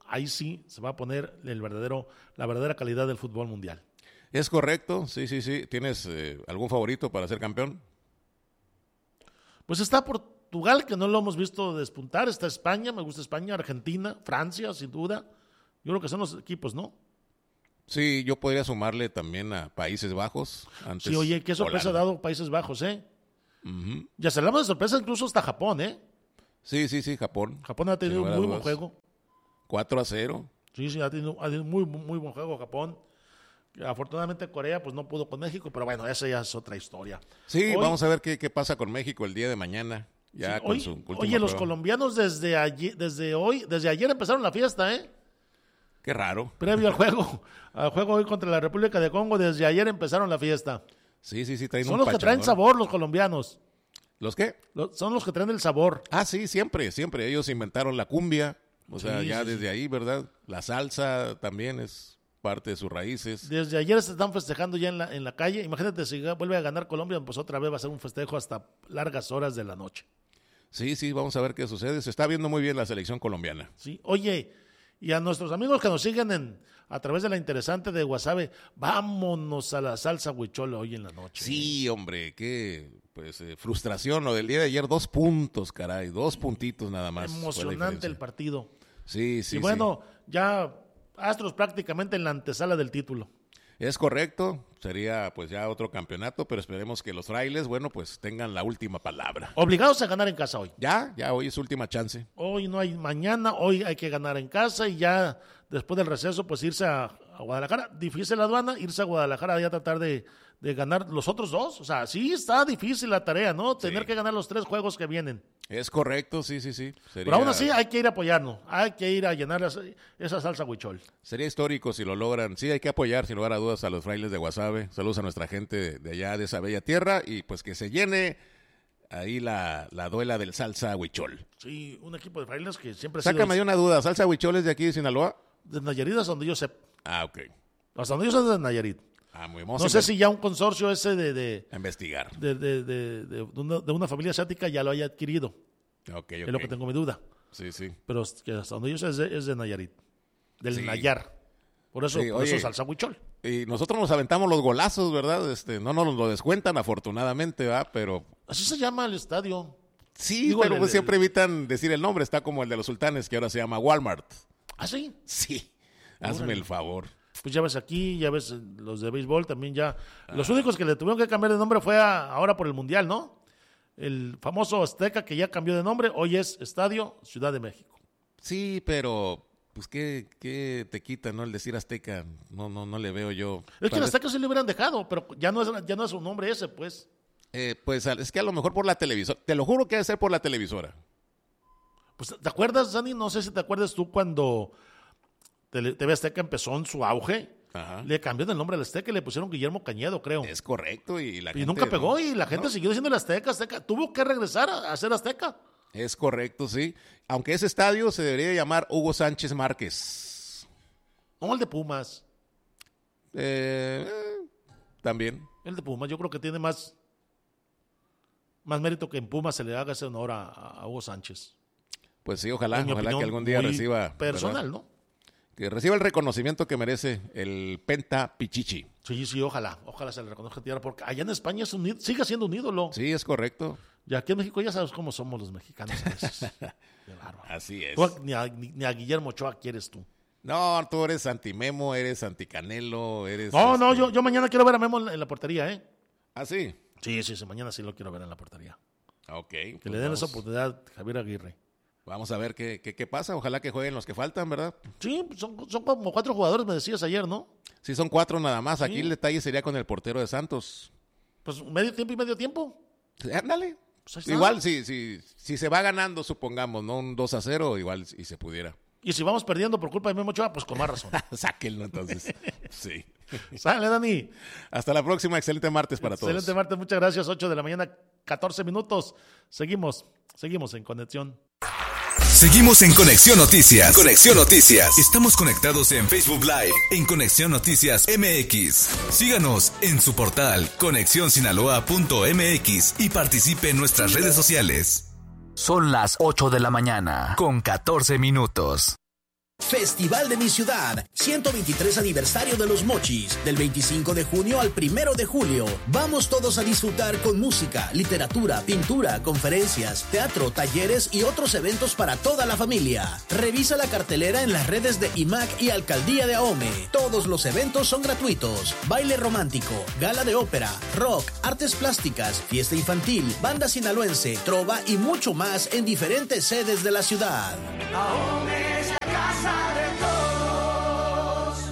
Speaker 1: ahí sí se va a poner el verdadero, la verdadera calidad del fútbol mundial.
Speaker 9: Es correcto, sí, sí, sí. ¿Tienes eh, algún favorito para ser campeón?
Speaker 1: Pues está Portugal, que no lo hemos visto despuntar, está España, me gusta España, Argentina, Francia, sin duda. Yo creo que son los equipos, ¿no?
Speaker 9: Sí, yo podría sumarle también a Países Bajos. Antes
Speaker 1: sí, oye, qué sorpresa
Speaker 9: Holanda.
Speaker 1: ha dado Países Bajos, ¿eh?
Speaker 9: Uh-huh.
Speaker 1: Ya se hablamos de sorpresa incluso hasta Japón, ¿eh?
Speaker 9: Sí, sí, sí, Japón.
Speaker 1: Japón ha tenido un muy buen juego.
Speaker 9: cuatro a cero.
Speaker 1: Sí, sí, ha tenido, ha tenido muy, muy buen juego Japón. Afortunadamente Corea pues no pudo con México, pero bueno, esa ya es otra historia.
Speaker 9: Sí,
Speaker 1: hoy,
Speaker 9: vamos a ver qué, qué pasa con México el día de mañana. Ya
Speaker 1: sí,
Speaker 9: con
Speaker 1: hoy,
Speaker 9: su última
Speaker 1: oye,
Speaker 9: prueba.
Speaker 1: los colombianos desde ayer, desde hoy, desde ayer empezaron la fiesta, ¿eh?
Speaker 9: Qué raro.
Speaker 1: Previo al juego, al juego hoy contra la República de Congo, desde ayer empezaron la fiesta.
Speaker 9: Sí, sí, sí, traen
Speaker 1: Son
Speaker 9: un
Speaker 1: los que
Speaker 9: pachangón.
Speaker 1: traen sabor los colombianos.
Speaker 9: ¿Los qué?
Speaker 1: Los, son los que traen el sabor.
Speaker 9: Ah, sí, siempre, siempre. Ellos inventaron la cumbia. O sea,
Speaker 1: Sí,
Speaker 9: ya
Speaker 1: sí,
Speaker 9: desde
Speaker 1: sí.
Speaker 9: ahí, ¿verdad? La salsa también es parte de sus raíces.
Speaker 1: Desde ayer se están festejando ya en la, en la calle. Imagínate si vuelve a ganar Colombia, pues otra vez va a ser un festejo hasta largas horas de la noche.
Speaker 9: Sí, sí, vamos a ver qué sucede. Se está viendo muy bien la selección colombiana.
Speaker 1: Sí, oye, y a nuestros amigos que nos siguen en a través de la interesante de Guasave, vámonos a la salsa huichola hoy en la noche.
Speaker 9: Sí, hombre, qué pues eh, frustración lo del día de ayer. Dos puntos, caray, dos puntitos nada más. fue la
Speaker 1: Emocionante
Speaker 9: diferencia.
Speaker 1: el partido.
Speaker 9: Sí, sí,
Speaker 1: y bueno, ya Astros prácticamente en la antesala del título.
Speaker 9: sí. Es correcto, sería pues ya otro campeonato, pero esperemos que los frailes, bueno, pues tengan la última palabra.
Speaker 1: Obligados a ganar en casa hoy.
Speaker 9: Ya, ya hoy es su última chance.
Speaker 1: Hoy no hay mañana, hoy hay que ganar en casa y ya después del receso pues irse a, a Guadalajara. Difícil la aduana, irse a Guadalajara y a tratar de, de ganar los otros dos. O sea, sí está difícil la tarea, ¿no? Tener
Speaker 9: Sí.
Speaker 1: que ganar los tres juegos que vienen.
Speaker 9: Es correcto, sí, sí, sí. Sería,
Speaker 1: Pero aún así hay que ir a apoyarnos, hay que ir a llenar esa, esa salsa huichol.
Speaker 9: sería histórico si lo logran. Sí, hay que apoyar, sin lugar a dudas, a los frailes de Guasave. Saludos a nuestra gente de, de allá, de esa bella tierra, y pues que se llene ahí la, la duela del salsa huichol.
Speaker 1: Sí, un equipo de frailes que siempre ha
Speaker 9: Sácame de
Speaker 1: sido
Speaker 9: una duda, ¿salsa huichol es de aquí de Sinaloa?
Speaker 1: de Nayarit, hasta donde yo sé.
Speaker 9: Ah, ok.
Speaker 1: Hasta donde yo sé es de Nayarit.
Speaker 9: Ah, muy vamos
Speaker 1: No
Speaker 9: a
Speaker 1: sé
Speaker 9: inve-
Speaker 1: si ya un consorcio ese de, de,
Speaker 9: a investigar.
Speaker 1: de, de, de, de una, de una familia asiática ya lo haya adquirido.
Speaker 9: Ok,
Speaker 1: Es
Speaker 9: ok.
Speaker 1: lo que tengo mi duda.
Speaker 9: Sí, sí.
Speaker 1: Pero es que hasta donde yo sé es de, es de Nayarit. Del
Speaker 9: Sí.
Speaker 1: Nayar. Por eso,
Speaker 9: Sí,
Speaker 1: por
Speaker 9: oye.
Speaker 1: eso salsa huichol.
Speaker 9: Y nosotros nos aventamos los golazos, ¿verdad? Este, no nos lo descuentan, afortunadamente, ¿verdad? Pero
Speaker 1: Así se llama el estadio.
Speaker 9: sí,
Speaker 1: Digo,
Speaker 9: pero
Speaker 1: el-
Speaker 9: pues
Speaker 1: el-
Speaker 9: siempre evitan decir el nombre. Está como el de los sultanes, que ahora se llama Walmart.
Speaker 1: ¿Ah, sí?
Speaker 9: Sí, hazme
Speaker 1: Órale.
Speaker 9: el favor.
Speaker 1: Pues ya ves aquí, ya ves eh, los de béisbol también ya.
Speaker 9: Ah.
Speaker 1: Los únicos que le tuvieron que cambiar de nombre fue a- ahora por el Mundial, ¿no? El famoso Azteca que ya cambió de nombre, hoy es Estadio Ciudad de México.
Speaker 9: Sí, pero pues qué, qué te quita, ¿no? El decir Azteca, no, no, no le veo yo.
Speaker 1: Es que el
Speaker 9: Tal vez-
Speaker 1: Azteca sí le hubieran dejado, pero ya no es, ya no es su nombre ese, pues.
Speaker 9: eh, pues al- es que a lo mejor por la televisora, te lo juro que debe ser por la televisora.
Speaker 1: Pues, ¿te acuerdas, Dani? No sé si te acuerdas tú cuando Tele- T V Azteca empezó en su auge.
Speaker 9: Ajá.
Speaker 1: Le cambiaron el nombre al Azteca y le pusieron Guillermo Cañedo, creo.
Speaker 9: Es correcto y la
Speaker 1: Y
Speaker 9: gente,
Speaker 1: nunca pegó
Speaker 9: ¿no?
Speaker 1: y la gente
Speaker 9: ¿No?
Speaker 1: siguió diciendo el Azteca, Azteca. Tuvo que regresar a, a ser Azteca.
Speaker 9: Es correcto, sí. Aunque ese estadio se debería llamar Hugo Sánchez Márquez.
Speaker 1: No el de Pumas.
Speaker 9: Eh, eh, también.
Speaker 1: El de Pumas, yo creo que tiene más, más mérito que en Pumas se le haga ese honor a, a Hugo Sánchez.
Speaker 9: Pues sí, ojalá,
Speaker 1: En mi
Speaker 9: ojalá que
Speaker 1: opinión,
Speaker 9: algún día
Speaker 1: muy
Speaker 9: reciba.
Speaker 1: personal,
Speaker 9: ¿verdad?
Speaker 1: ¿no?
Speaker 9: Que reciba el reconocimiento que merece el Penta Pichichi.
Speaker 1: Sí, sí, ojalá, ojalá se le reconozca tierra, porque allá en España es un, í- sigue siendo un ídolo.
Speaker 9: Sí, es correcto.
Speaker 1: Y aquí en México ya sabes cómo somos los mexicanos a veces. Qué bárbaro.
Speaker 9: Así es.
Speaker 1: Tú a- ni, a, ni- ni a Guillermo Ochoa quieres tú.
Speaker 9: No, tú eres anti-Memo, eres anti-Canelo, eres...
Speaker 1: No, no,
Speaker 9: este-
Speaker 1: yo, yo mañana quiero ver a Memo en la, en la portería, ¿eh?
Speaker 9: ¿Ah, sí?
Speaker 1: Sí, sí, sí, mañana sí lo quiero ver en la portería.
Speaker 9: Ok.
Speaker 1: Que
Speaker 9: pues
Speaker 1: le den
Speaker 9: vamos,
Speaker 1: esa oportunidad a Javier Aguirre.
Speaker 9: Vamos a ver qué, qué, qué pasa. Ojalá que jueguen los que faltan, ¿verdad?
Speaker 1: Sí, son, son como cuatro jugadores, me decías ayer, ¿no?
Speaker 9: Sí, son cuatro nada más.
Speaker 1: Sí.
Speaker 9: Aquí el detalle sería con el portero de Santos.
Speaker 1: Pues medio tiempo y medio tiempo.
Speaker 9: Sí, ándale.
Speaker 1: Pues ahí está.
Speaker 9: Igual, si, si, si se va ganando, supongamos, ¿no? Un dos a cero, igual y se pudiera.
Speaker 1: Y si vamos perdiendo por culpa de Memo Ochoa, pues con más razón.
Speaker 9: Sáquenlo entonces. Sí.
Speaker 1: Sale, Dani.
Speaker 9: Hasta la próxima. Excelente martes para todos.
Speaker 1: Excelente martes, muchas gracias. ocho de la mañana, catorce minutos. Seguimos, seguimos en conexión.
Speaker 10: Seguimos en Conexión Noticias. Conexión Noticias. Estamos conectados en Facebook Live en Conexión Noticias M X. Síganos en su portal conexión sinaloa punto m x y participe en nuestras redes sociales.
Speaker 11: Son las ocho de la mañana con catorce minutos. Festival de mi ciudad, ciento veintitrés aniversario de los Mochis, del veinticinco de junio al primero de julio. Vamos todos a disfrutar con música, literatura, pintura, conferencias, teatro, talleres y otros eventos para toda la familia. Revisa la cartelera en las redes de I M A C y Alcaldía de Ahome. Todos los eventos son gratuitos. Baile romántico, gala de ópera, rock, artes plásticas, fiesta infantil, banda sinaloense, trova y mucho más en diferentes sedes de la ciudad.
Speaker 12: Ahome es la casa de todos.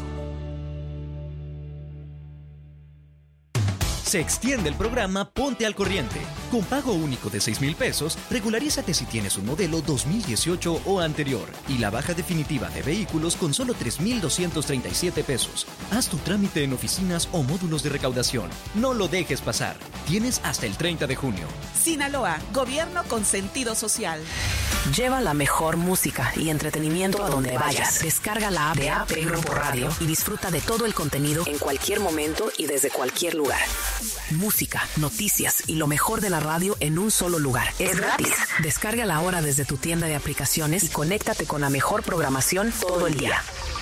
Speaker 13: Se extiende el programa Ponte al Corriente. Con pago único de seis mil pesos, regularízate si tienes un modelo dos mil dieciocho o anterior y la baja definitiva de vehículos con solo tres mil doscientos treinta y siete pesos. Haz tu trámite en oficinas o módulos de recaudación. No lo dejes pasar. Tienes hasta el treinta de junio.
Speaker 14: Sinaloa, gobierno con sentido social.
Speaker 15: Lleva la mejor música y entretenimiento a donde vayas. Descarga la app de A P Grupo Radio y disfruta de todo el contenido en cualquier momento y desde cualquier lugar. Música, noticias y lo mejor de la radio en un solo lugar. Es gratis. Descárgala ahora desde tu tienda de aplicaciones y conéctate con la mejor programación todo el día.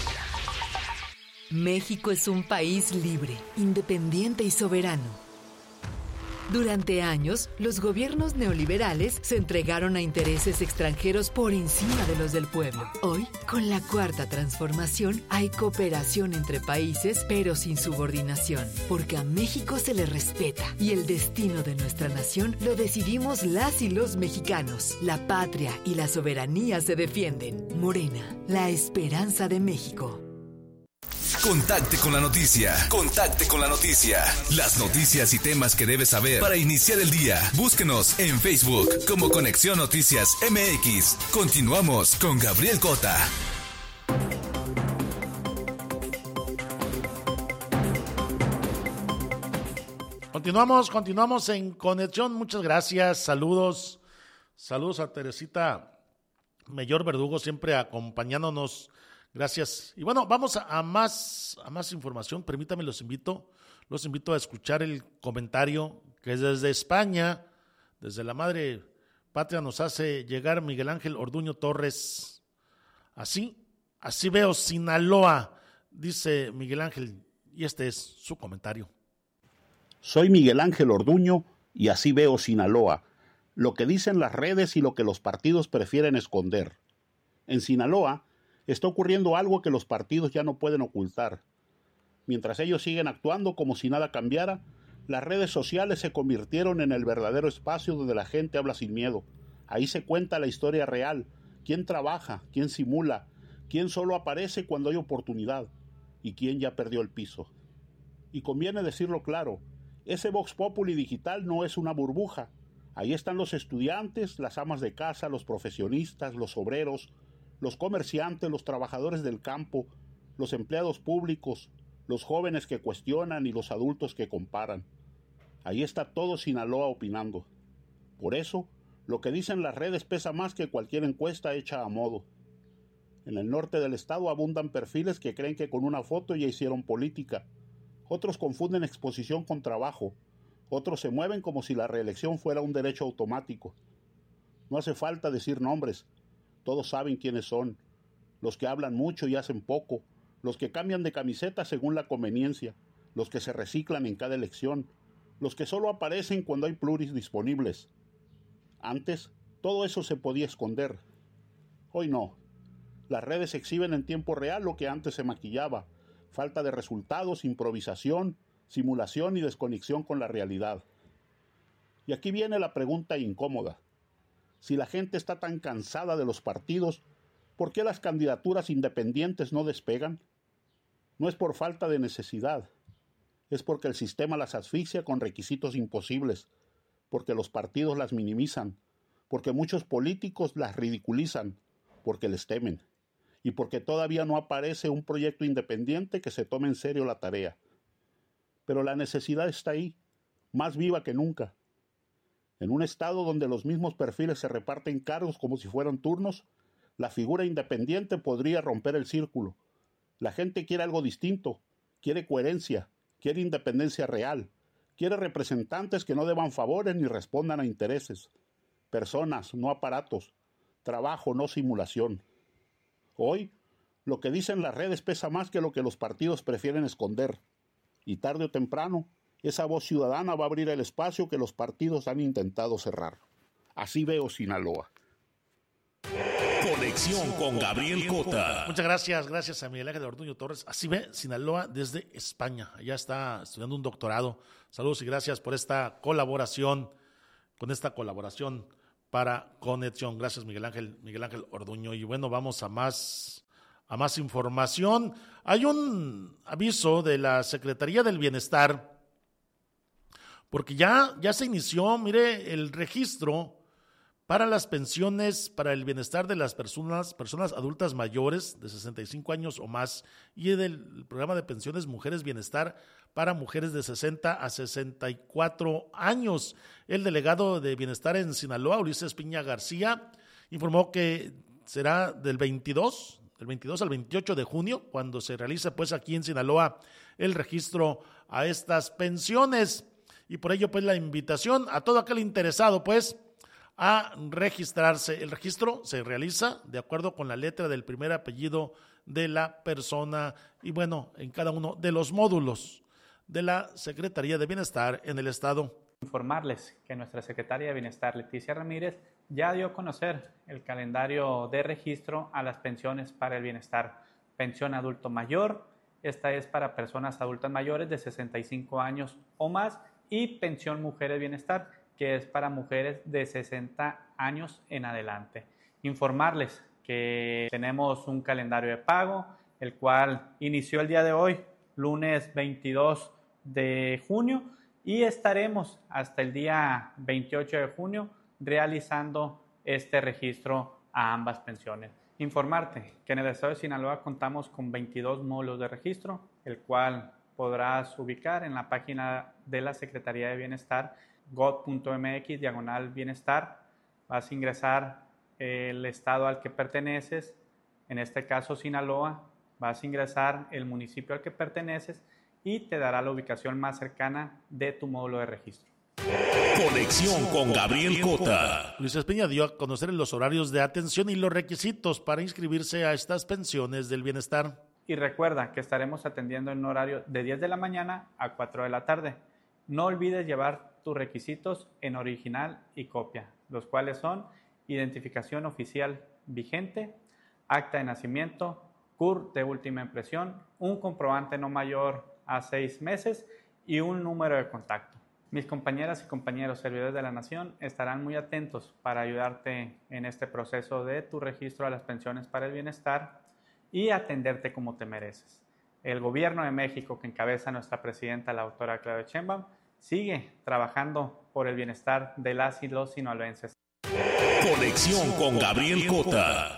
Speaker 16: México es un país libre, independiente y soberano. Durante años, los gobiernos neoliberales se entregaron a intereses extranjeros por encima de los del pueblo. Hoy, con la Cuarta Transformación, hay cooperación entre países, pero sin subordinación, porque a México se le respeta y el destino de nuestra nación lo decidimos las y los mexicanos. La patria y la soberanía se defienden. Morena, la esperanza de México.
Speaker 10: Contacte con la noticia. Contacte con la noticia. Las noticias y temas que debes saber para iniciar el día. Búsquenos en Facebook como Conexión Noticias M X. Continuamos con Gabriel Cota.
Speaker 1: Continuamos, continuamos en Conexión. Muchas gracias. Saludos. Saludos a Teresita Mayor Verdugo, siempre acompañándonos. Gracias. Y bueno, vamos a, a más a más información. Permítame, los invito, los invito a escuchar el comentario que es desde España, desde la madre patria, nos hace llegar Miguel Ángel Orduño Torres. Así, así veo Sinaloa, dice Miguel Ángel, y este es su comentario.
Speaker 17: Soy Miguel Ángel Orduño y así veo Sinaloa, lo que dicen las redes y lo que los partidos prefieren esconder. En Sinaloa está ocurriendo algo que los partidos ya no pueden ocultar. Mientras ellos siguen actuando como si nada cambiara, las redes sociales se convirtieron en el verdadero espacio donde la gente habla sin miedo. Ahí se cuenta la historia real, quién trabaja, quién simula, quién solo aparece cuando hay oportunidad y quién ya perdió el piso. Y conviene decirlo claro, ese Vox Populi digital no es una burbuja. Ahí están los estudiantes, las amas de casa, los profesionistas, los obreros, los comerciantes, los trabajadores del campo, los empleados públicos, los jóvenes que cuestionan y los adultos que comparan. Ahí está todo Sinaloa opinando. Por eso, lo que dicen las redes pesa más que cualquier encuesta hecha a modo. En el norte del estado abundan perfiles que creen que con una foto ya hicieron política. Otros confunden exposición con trabajo. Otros se mueven como si la reelección fuera un derecho automático. No hace falta decir nombres. Todos saben quiénes son, los que hablan mucho y hacen poco, los que cambian de camiseta según la conveniencia, los que se reciclan en cada elección, los que solo aparecen cuando hay pluris disponibles. Antes, todo eso se podía esconder. Hoy no. Las redes exhiben en tiempo real lo que antes se maquillaba, falta de resultados, improvisación, simulación y desconexión con la realidad. Y aquí viene la pregunta incómoda. Si la gente está tan cansada de los partidos, ¿por qué las candidaturas independientes no despegan? No es por falta de necesidad, es porque el sistema las asfixia con requisitos imposibles, porque los partidos las minimizan, porque muchos políticos las ridiculizan, porque les temen, y porque todavía no aparece un proyecto independiente que se tome en serio la tarea. Pero la necesidad está ahí, más viva que nunca. En un estado donde los mismos perfiles se reparten cargos como si fueran turnos, la figura independiente podría romper el círculo. La gente quiere algo distinto, quiere coherencia, quiere independencia real, quiere representantes que no deban favores ni respondan a intereses, personas, no aparatos, trabajo, no simulación. Hoy, Lo que dicen las redes pesa más que lo que los partidos prefieren esconder. Y tarde o temprano, esa voz ciudadana va a abrir el espacio que los partidos han intentado cerrar. Así veo Sinaloa.
Speaker 4: Conexión con Gabriel Cota.
Speaker 1: Muchas gracias, gracias a Miguel Ángel Orduño Torres. Así ve Sinaloa desde España. Allá está estudiando un doctorado. Saludos y gracias por esta colaboración, con esta colaboración para Conexión. Gracias, Miguel Ángel, Miguel Ángel Orduño. Y bueno, vamos a más, a más información. Hay un aviso de la Secretaría del Bienestar, porque ya, ya se inició, mire, el registro para las pensiones para el bienestar de las personas, personas adultas mayores de sesenta y cinco años o más, y del programa de pensiones Mujeres Bienestar para mujeres de sesenta a sesenta y cuatro años. El delegado de Bienestar en Sinaloa, Ulises Piña García, informó que será del veintidós, del veintidós al veintiocho de junio, cuando se realice pues aquí en Sinaloa el registro a estas pensiones. Y por ello pues la invitación a todo aquel interesado pues a registrarse. El registro se realiza de acuerdo con la letra del primer apellido de la persona y bueno, en cada uno de los módulos de la Secretaría de Bienestar en el Estado.
Speaker 18: Informarles que nuestra Secretaria de Bienestar, Leticia Ramírez, ya dio a conocer el calendario de registro a las pensiones para el bienestar. Pensión adulto mayor, esta es para personas adultas mayores de sesenta y cinco años o más, y pensión mujeres bienestar, que es para mujeres de sesenta años en adelante. Informarles que tenemos un calendario de pago, el cual inició el día de hoy, lunes veintidós de junio, y estaremos hasta el día veintiocho de junio realizando este registro a ambas pensiones. Informarte que en el estado de Sinaloa contamos con veintidós módulos de registro, el cual podrás ubicar en la página de la Secretaría de Bienestar, gov.mx, diagonal bienestar. Vas a ingresar el estado al que perteneces, en este caso Sinaloa, vas a ingresar el municipio al que perteneces y te dará la ubicación más cercana de tu módulo de registro.
Speaker 4: Conexión con Gabriel Cota.
Speaker 1: Luis Espeña dio a conocer los horarios de atención y los requisitos para inscribirse a estas pensiones del bienestar.
Speaker 18: Y recuerda que estaremos atendiendo en un horario de diez de la mañana a cuatro de la tarde. No olvides llevar tus requisitos en original y copia, los cuales son identificación oficial vigente, acta de nacimiento, C U R de última impresión, un comprobante no mayor a seis meses y un número de contacto. Mis compañeras y compañeros servidores de la Nación estarán muy atentos para ayudarte en este proceso de tu registro a las pensiones para el bienestar y atenderte como te mereces. El Gobierno de México, que encabeza nuestra presidenta, la doctora Claudia Sheinbaum, sigue trabajando por el bienestar de las y los sinaloenses.
Speaker 4: Conexión con Gabriel Cota.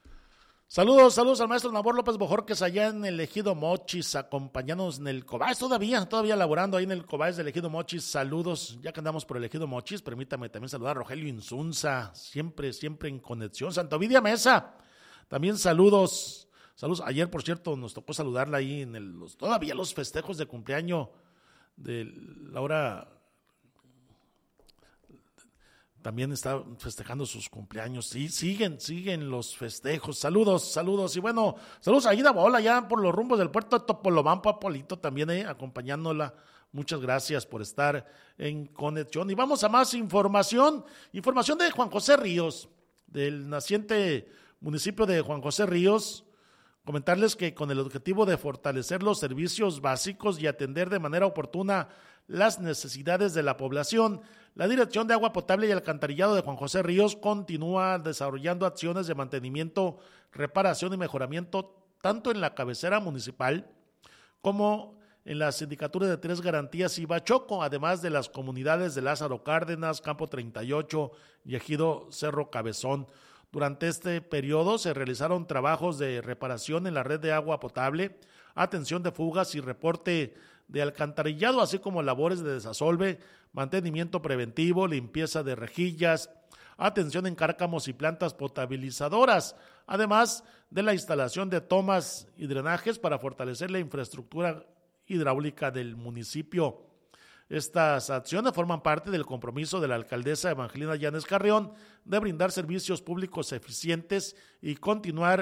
Speaker 1: Saludos, saludos al maestro Nabor López Bojorquez allá en el Ejido Mochis, acompañándonos en el Cobáez, todavía, todavía laborando ahí en el Cobáez del Ejido Mochis. Saludos, ya que andamos por el Ejido Mochis, permítame también saludar a Rogelio Insunza, siempre, siempre en conexión. Santa Ovidia Mesa, también saludos, saludos. Ayer, por cierto, nos tocó saludarla ahí en el, los, todavía los festejos de cumpleaños de Laura. También está festejando sus cumpleaños. Sí, siguen, siguen los festejos. Saludos, saludos. Y bueno, saludos a Ida Bola, ya por los rumbos del puerto de Topolobampo, Polito también, eh, acompañándola. Muchas gracias por estar en conexión. Y vamos a más información. Información de Juan José Ríos, del naciente municipio de Juan José Ríos. Comentarles que con el objetivo de fortalecer los servicios básicos y atender de manera oportuna las necesidades de la población, la Dirección de Agua Potable y Alcantarillado de Juan José Ríos continúa desarrollando acciones de mantenimiento, reparación y mejoramiento tanto en la cabecera municipal como en las sindicaturas de Tres Garantías y Bachoco, además de las comunidades de Lázaro Cárdenas, Campo treinta y ocho y Ejido Cerro Cabezón. Durante este periodo se realizaron trabajos de reparación en la red de agua potable, atención de fugas y reporte de alcantarillado, así como labores de desasolve, mantenimiento preventivo, limpieza de rejillas, atención en cárcamos y plantas potabilizadoras, además de la instalación de tomas y drenajes para fortalecer la infraestructura hidráulica del municipio. Estas acciones forman parte del compromiso de la alcaldesa Evangelina Llanes Carrión de brindar servicios públicos eficientes y continuar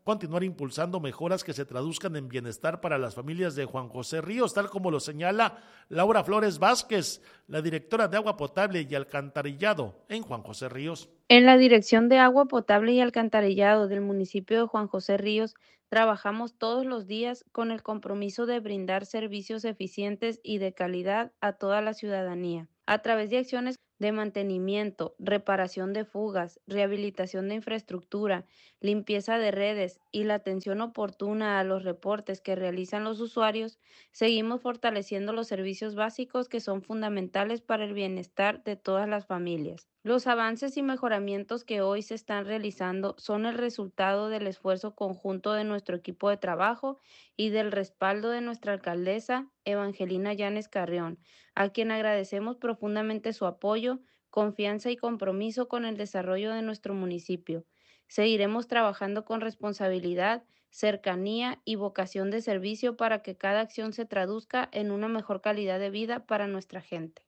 Speaker 1: continuar impulsando mejoras que se traduzcan en bienestar para las familias de Juan José Ríos, tal como lo señala Laura Flores Vázquez, la directora de Agua Potable y Alcantarillado en Juan José Ríos.
Speaker 19: En la Dirección de Agua Potable y Alcantarillado del municipio de Juan José Ríos, trabajamos todos los días con el compromiso de brindar servicios eficientes y de calidad a toda la ciudadanía, a través de acciones de mantenimiento, reparación de fugas, rehabilitación de infraestructura, limpieza de redes y la atención oportuna a los reportes que realizan los usuarios. Seguimos fortaleciendo los servicios básicos que son fundamentales para el bienestar de todas las familias. Los avances y mejoramientos que hoy se están realizando son el resultado del esfuerzo conjunto de nuestro equipo de trabajo y del respaldo de nuestra alcaldesa, Evangelina Llanes Carrión, a quien agradecemos profundamente su apoyo, confianza y compromiso con el desarrollo de nuestro municipio. Seguiremos trabajando con responsabilidad, cercanía y vocación de servicio para que cada acción se traduzca en una mejor calidad de vida para nuestra gente.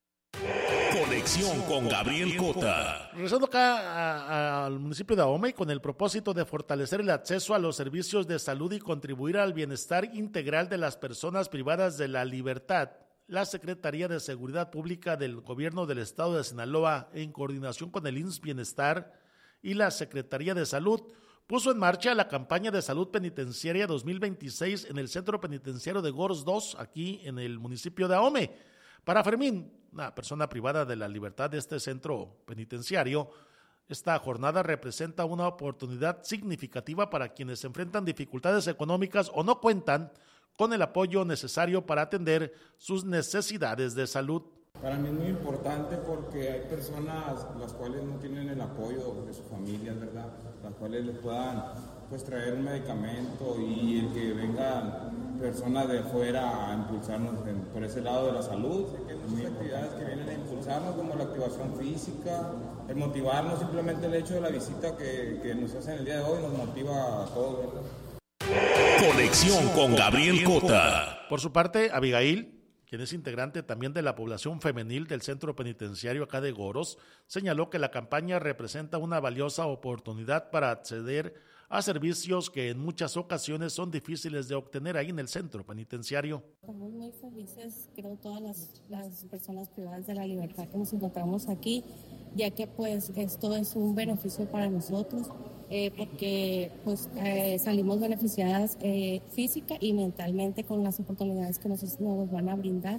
Speaker 4: Conexión con Gabriel Cota.
Speaker 1: Regresando acá a, a, al municipio de Ahome con el propósito de fortalecer el acceso a los servicios de salud y contribuir al bienestar integral de las personas privadas de la libertad, la Secretaría de Seguridad Pública del Gobierno del Estado de Sinaloa, en coordinación con el I M S S Bienestar y la Secretaría de Salud, puso en marcha la campaña de salud penitenciaria dos mil veintiséis en el Centro Penitenciario de Goros dos, aquí en el municipio de Ahome. Para Fermín, una persona privada de la libertad de este centro penitenciario, esta jornada representa una oportunidad significativa para quienes enfrentan dificultades económicas o no cuentan con el apoyo necesario para atender sus necesidades de salud.
Speaker 20: Para mí es muy importante porque hay personas las cuales no tienen el apoyo de sus familias, ¿verdad? Las cuales les puedan pues traer un medicamento y el que vengan personas de fuera a impulsarnos en, por ese lado de la salud. Sé que hay muchas actividades que vienen a impulsarnos, como la activación física, el motivarnos, simplemente el hecho de la visita que, que nos hacen el día de hoy nos motiva a todos, ¿verdad?
Speaker 4: Conexión con Gabriel Cota.
Speaker 1: Por su parte, Abigail, quien es integrante también de la población femenil del centro penitenciario acá de Goros, señaló que la campaña representa una valiosa oportunidad para acceder a servicios que en muchas ocasiones son difíciles de obtener ahí en el centro penitenciario.
Speaker 21: Estamos muy felices, creo, todas las, las personas privadas de la libertad que nos encontramos aquí, ya que pues esto es un beneficio para nosotros, eh, porque pues eh, salimos beneficiadas eh, física y mentalmente con las oportunidades que nos, nos van a brindar.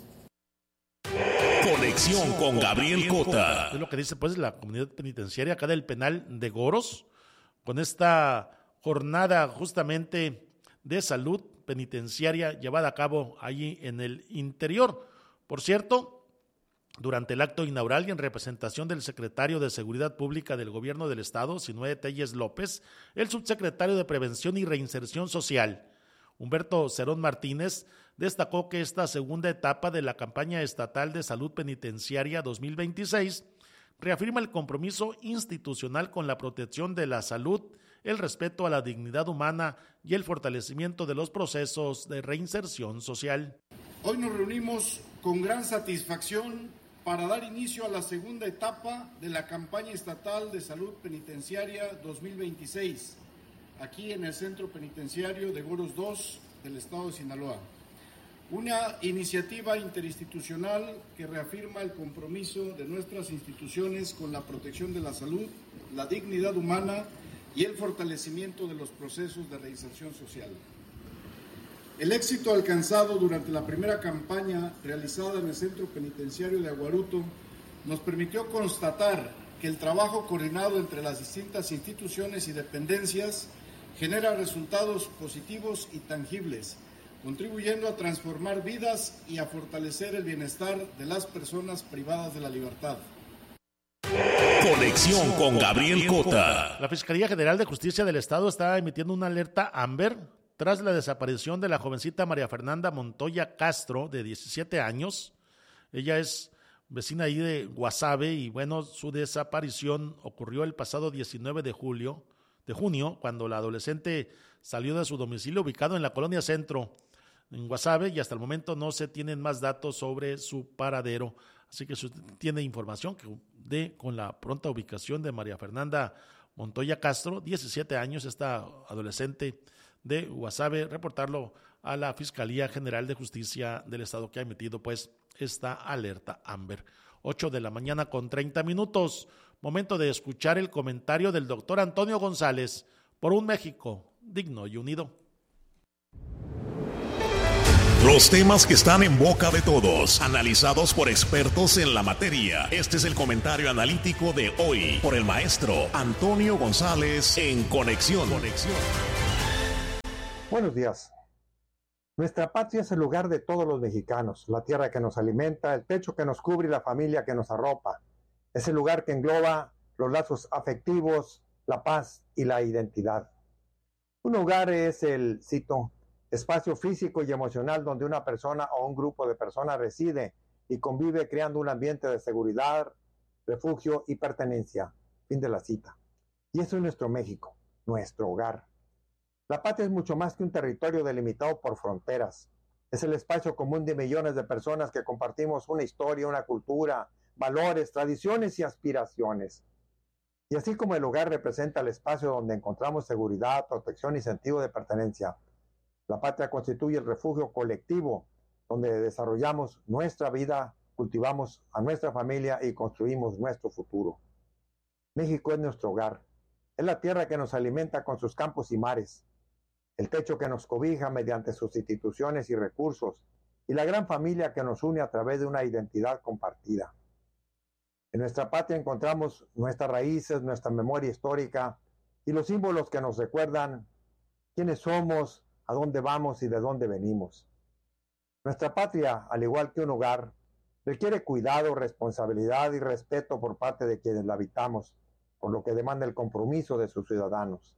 Speaker 4: Conexión con Gabriel Cota.
Speaker 1: Es lo que dice pues la comunidad penitenciaria acá del penal de Goros, con esta jornada justamente de salud penitenciaria llevada a cabo allí en el interior. Por cierto, durante el acto inaugural y en representación del secretario de Seguridad Pública del Gobierno del Estado, Sinué Telles López, el subsecretario de Prevención y Reinserción Social, Humberto Cerón Martínez, destacó que esta segunda etapa de la campaña estatal de salud penitenciaria dos mil veintiséis reafirma el compromiso institucional con la protección de la salud, el respeto a la dignidad humana y el fortalecimiento de los procesos de reinserción social.
Speaker 22: Hoy nos reunimos con gran satisfacción para dar inicio a la segunda etapa de la campaña estatal de salud penitenciaria dos mil veintiséis, aquí en el Centro Penitenciario de Goros dos del Estado de Sinaloa. Una iniciativa interinstitucional que reafirma el compromiso de nuestras instituciones con la protección de la salud, la dignidad humana y el fortalecimiento de los procesos de reinserción social. El éxito alcanzado durante la primera campaña realizada en el Centro Penitenciario de Aguaruto nos permitió constatar que el trabajo coordinado entre las distintas instituciones y dependencias genera resultados positivos y tangibles, contribuyendo a transformar vidas y a fortalecer el bienestar de las personas privadas de la libertad.
Speaker 4: Conexión con Gabriel Cota.
Speaker 1: La Fiscalía General de Justicia del Estado está emitiendo una alerta Amber tras la desaparición de la jovencita María Fernanda Montoya Castro, de diecisiete años. Ella es vecina ahí de Guasave y bueno, su desaparición ocurrió el pasado diecinueve de julio, de junio, cuando la adolescente salió de su domicilio ubicado en la colonia Centro, en Guasave, y hasta el momento no se tienen más datos sobre su paradero. Así que si usted tiene información que dé con la pronta ubicación de María Fernanda Montoya Castro, diecisiete años, esta adolescente de Guasave, reportarlo a la Fiscalía General de Justicia del Estado, que ha emitido pues esta alerta Amber. ocho de la mañana con treinta minutos, momento de escuchar el comentario del doctor Antonio González por un México digno y unido.
Speaker 4: Los temas que están en boca de todos, analizados por expertos en la materia. Este es el comentario analítico de hoy por el maestro Antonio González en Conexión. Conexión.
Speaker 3: Buenos días. Nuestra patria es el lugar de todos los mexicanos, la tierra que nos alimenta, el techo que nos cubre y la familia que nos arropa. Es el lugar que engloba los lazos afectivos, la paz y la identidad. Un hogar es el, cito, espacio físico y emocional donde una persona o un grupo de personas reside y convive creando un ambiente de seguridad, refugio y pertenencia. Fin de la cita. Y eso es nuestro México, nuestro hogar. La patria es mucho más que un territorio delimitado por fronteras. Es el espacio común de millones de personas que compartimos una historia, una cultura, valores, tradiciones y aspiraciones. Y así como el hogar representa el espacio donde encontramos seguridad, protección y sentido de pertenencia, la patria constituye el refugio colectivo donde desarrollamos nuestra vida, cultivamos a nuestra familia y construimos nuestro futuro. México es nuestro hogar. Es la tierra que nos alimenta con sus campos y mares, el techo que nos cobija mediante sus instituciones y recursos, y la gran familia que nos une a través de una identidad compartida. En nuestra patria encontramos nuestras raíces, nuestra memoria histórica y los símbolos que nos recuerdan quiénes somos, a dónde vamos y de dónde venimos. Nuestra patria, al igual que un hogar, requiere cuidado, responsabilidad y respeto por parte de quienes la habitamos, por lo que demanda el compromiso de sus ciudadanos.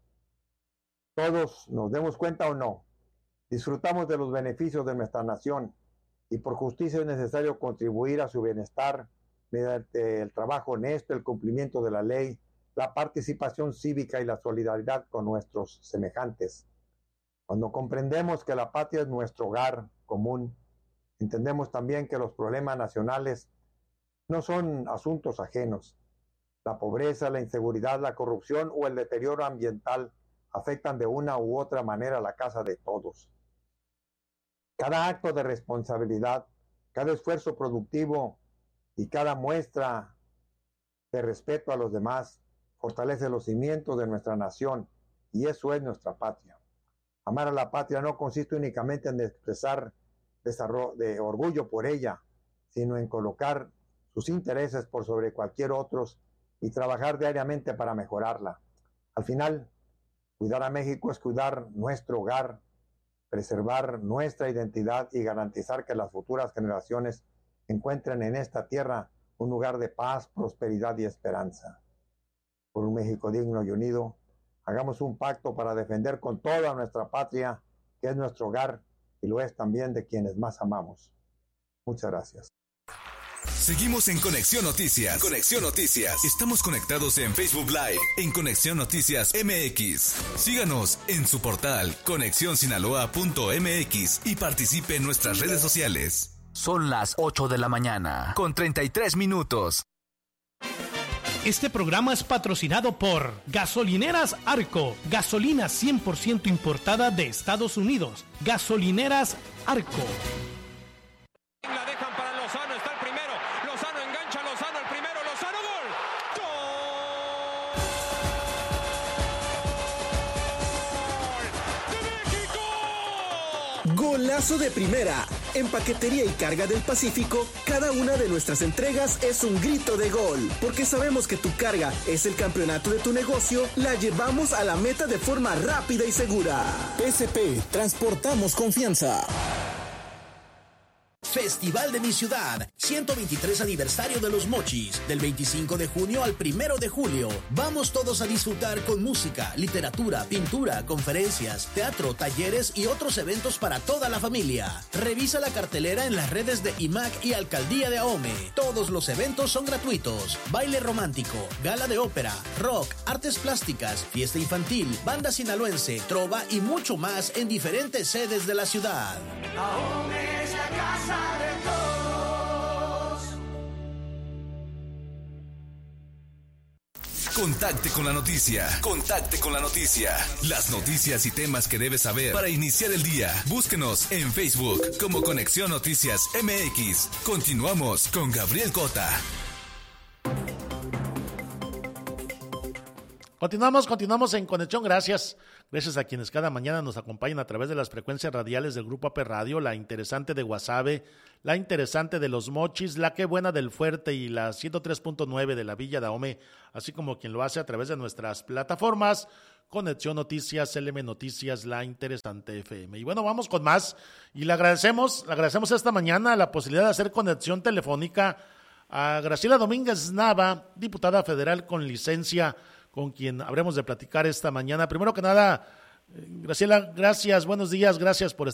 Speaker 3: Todos, nos demos cuenta o no, disfrutamos de los beneficios de nuestra nación y por justicia es necesario contribuir a su bienestar mediante el trabajo honesto, el cumplimiento de la ley, la participación cívica y la solidaridad con nuestros semejantes. Cuando comprendemos que la patria es nuestro hogar común, entendemos también que los problemas nacionales no son asuntos ajenos. La pobreza, la inseguridad, la corrupción o el deterioro ambiental afectan de una u otra manera la casa de todos. Cada acto de responsabilidad, cada esfuerzo productivo y cada muestra de respeto a los demás fortalece los cimientos de nuestra nación y eso es nuestra patria. Amar a la patria no consiste únicamente en expresar de orgullo por ella, sino en colocar sus intereses por sobre cualquier otro y trabajar diariamente para mejorarla. Al final, cuidar a México es cuidar nuestro hogar, preservar nuestra identidad y garantizar que las futuras generaciones encuentren en esta tierra un lugar de paz, prosperidad y esperanza. Por un México digno y unido, hagamos un pacto para defender con toda nuestra patria, que es nuestro hogar y lo es también de quienes más amamos. Muchas gracias.
Speaker 10: Seguimos en Conexión Noticias. Conexión Noticias. Estamos conectados en Facebook Live, en Conexión Noticias M X. Síganos en su portal conexión sinaloa punto m x y participe en nuestras redes sociales.
Speaker 5: Son las ocho de la mañana, con treinta y tres minutos.
Speaker 23: Este programa es patrocinado por Gasolineras Arco, gasolina cien por ciento importada de Estados Unidos. Gasolineras Arco.
Speaker 24: La dejan para Lozano, está el primero. Lozano engancha, Lozano el primero, Lozano, gol. ¡Gol de México!
Speaker 11: Golazo de primera. En Paquetería y Carga del Pacífico, cada una de nuestras entregas es un grito de gol. Porque sabemos que tu carga es el campeonato de tu negocio, la llevamos a la meta de forma rápida y segura. P S P, transportamos confianza. Festival de mi ciudad, ciento veintitrés aniversario de los Mochis, del veinticinco de junio al primero de julio. Vamos todos a disfrutar con música, literatura, pintura, conferencias, teatro, talleres y otros eventos para toda la familia. Revisa la cartelera en las redes de I M A C y Alcaldía de Ahome. Todos los eventos son gratuitos. Baile romántico, gala de ópera, rock, artes plásticas, fiesta infantil, banda sinaloense, trova y mucho más en diferentes sedes de la ciudad.
Speaker 12: Ahome es la casa de todos.
Speaker 10: Contacte con la noticia. Contacte con la noticia. Las noticias y temas que debes saber para iniciar el día. Búsquenos en Facebook como Conexión Noticias M X. Continuamos con Gabriel Cota.
Speaker 1: Continuamos, continuamos en Conexión. Gracias. Gracias a quienes cada mañana nos acompañan a través de las frecuencias radiales del Grupo A P Radio, la interesante de Guasave, la interesante de Los Mochis, la que buena del Fuerte y la ciento tres punto nueve de la Villa Dahomey, así como quien lo hace a través de nuestras plataformas, Conexión Noticias, L M Noticias, la interesante F M. Y bueno, vamos con más y le agradecemos, le agradecemos esta mañana la posibilidad de hacer conexión telefónica a Graciela Domínguez Nava, diputada federal con licencia, con quien habremos de platicar esta mañana. Primero que nada, Graciela, gracias, buenos días, gracias por estar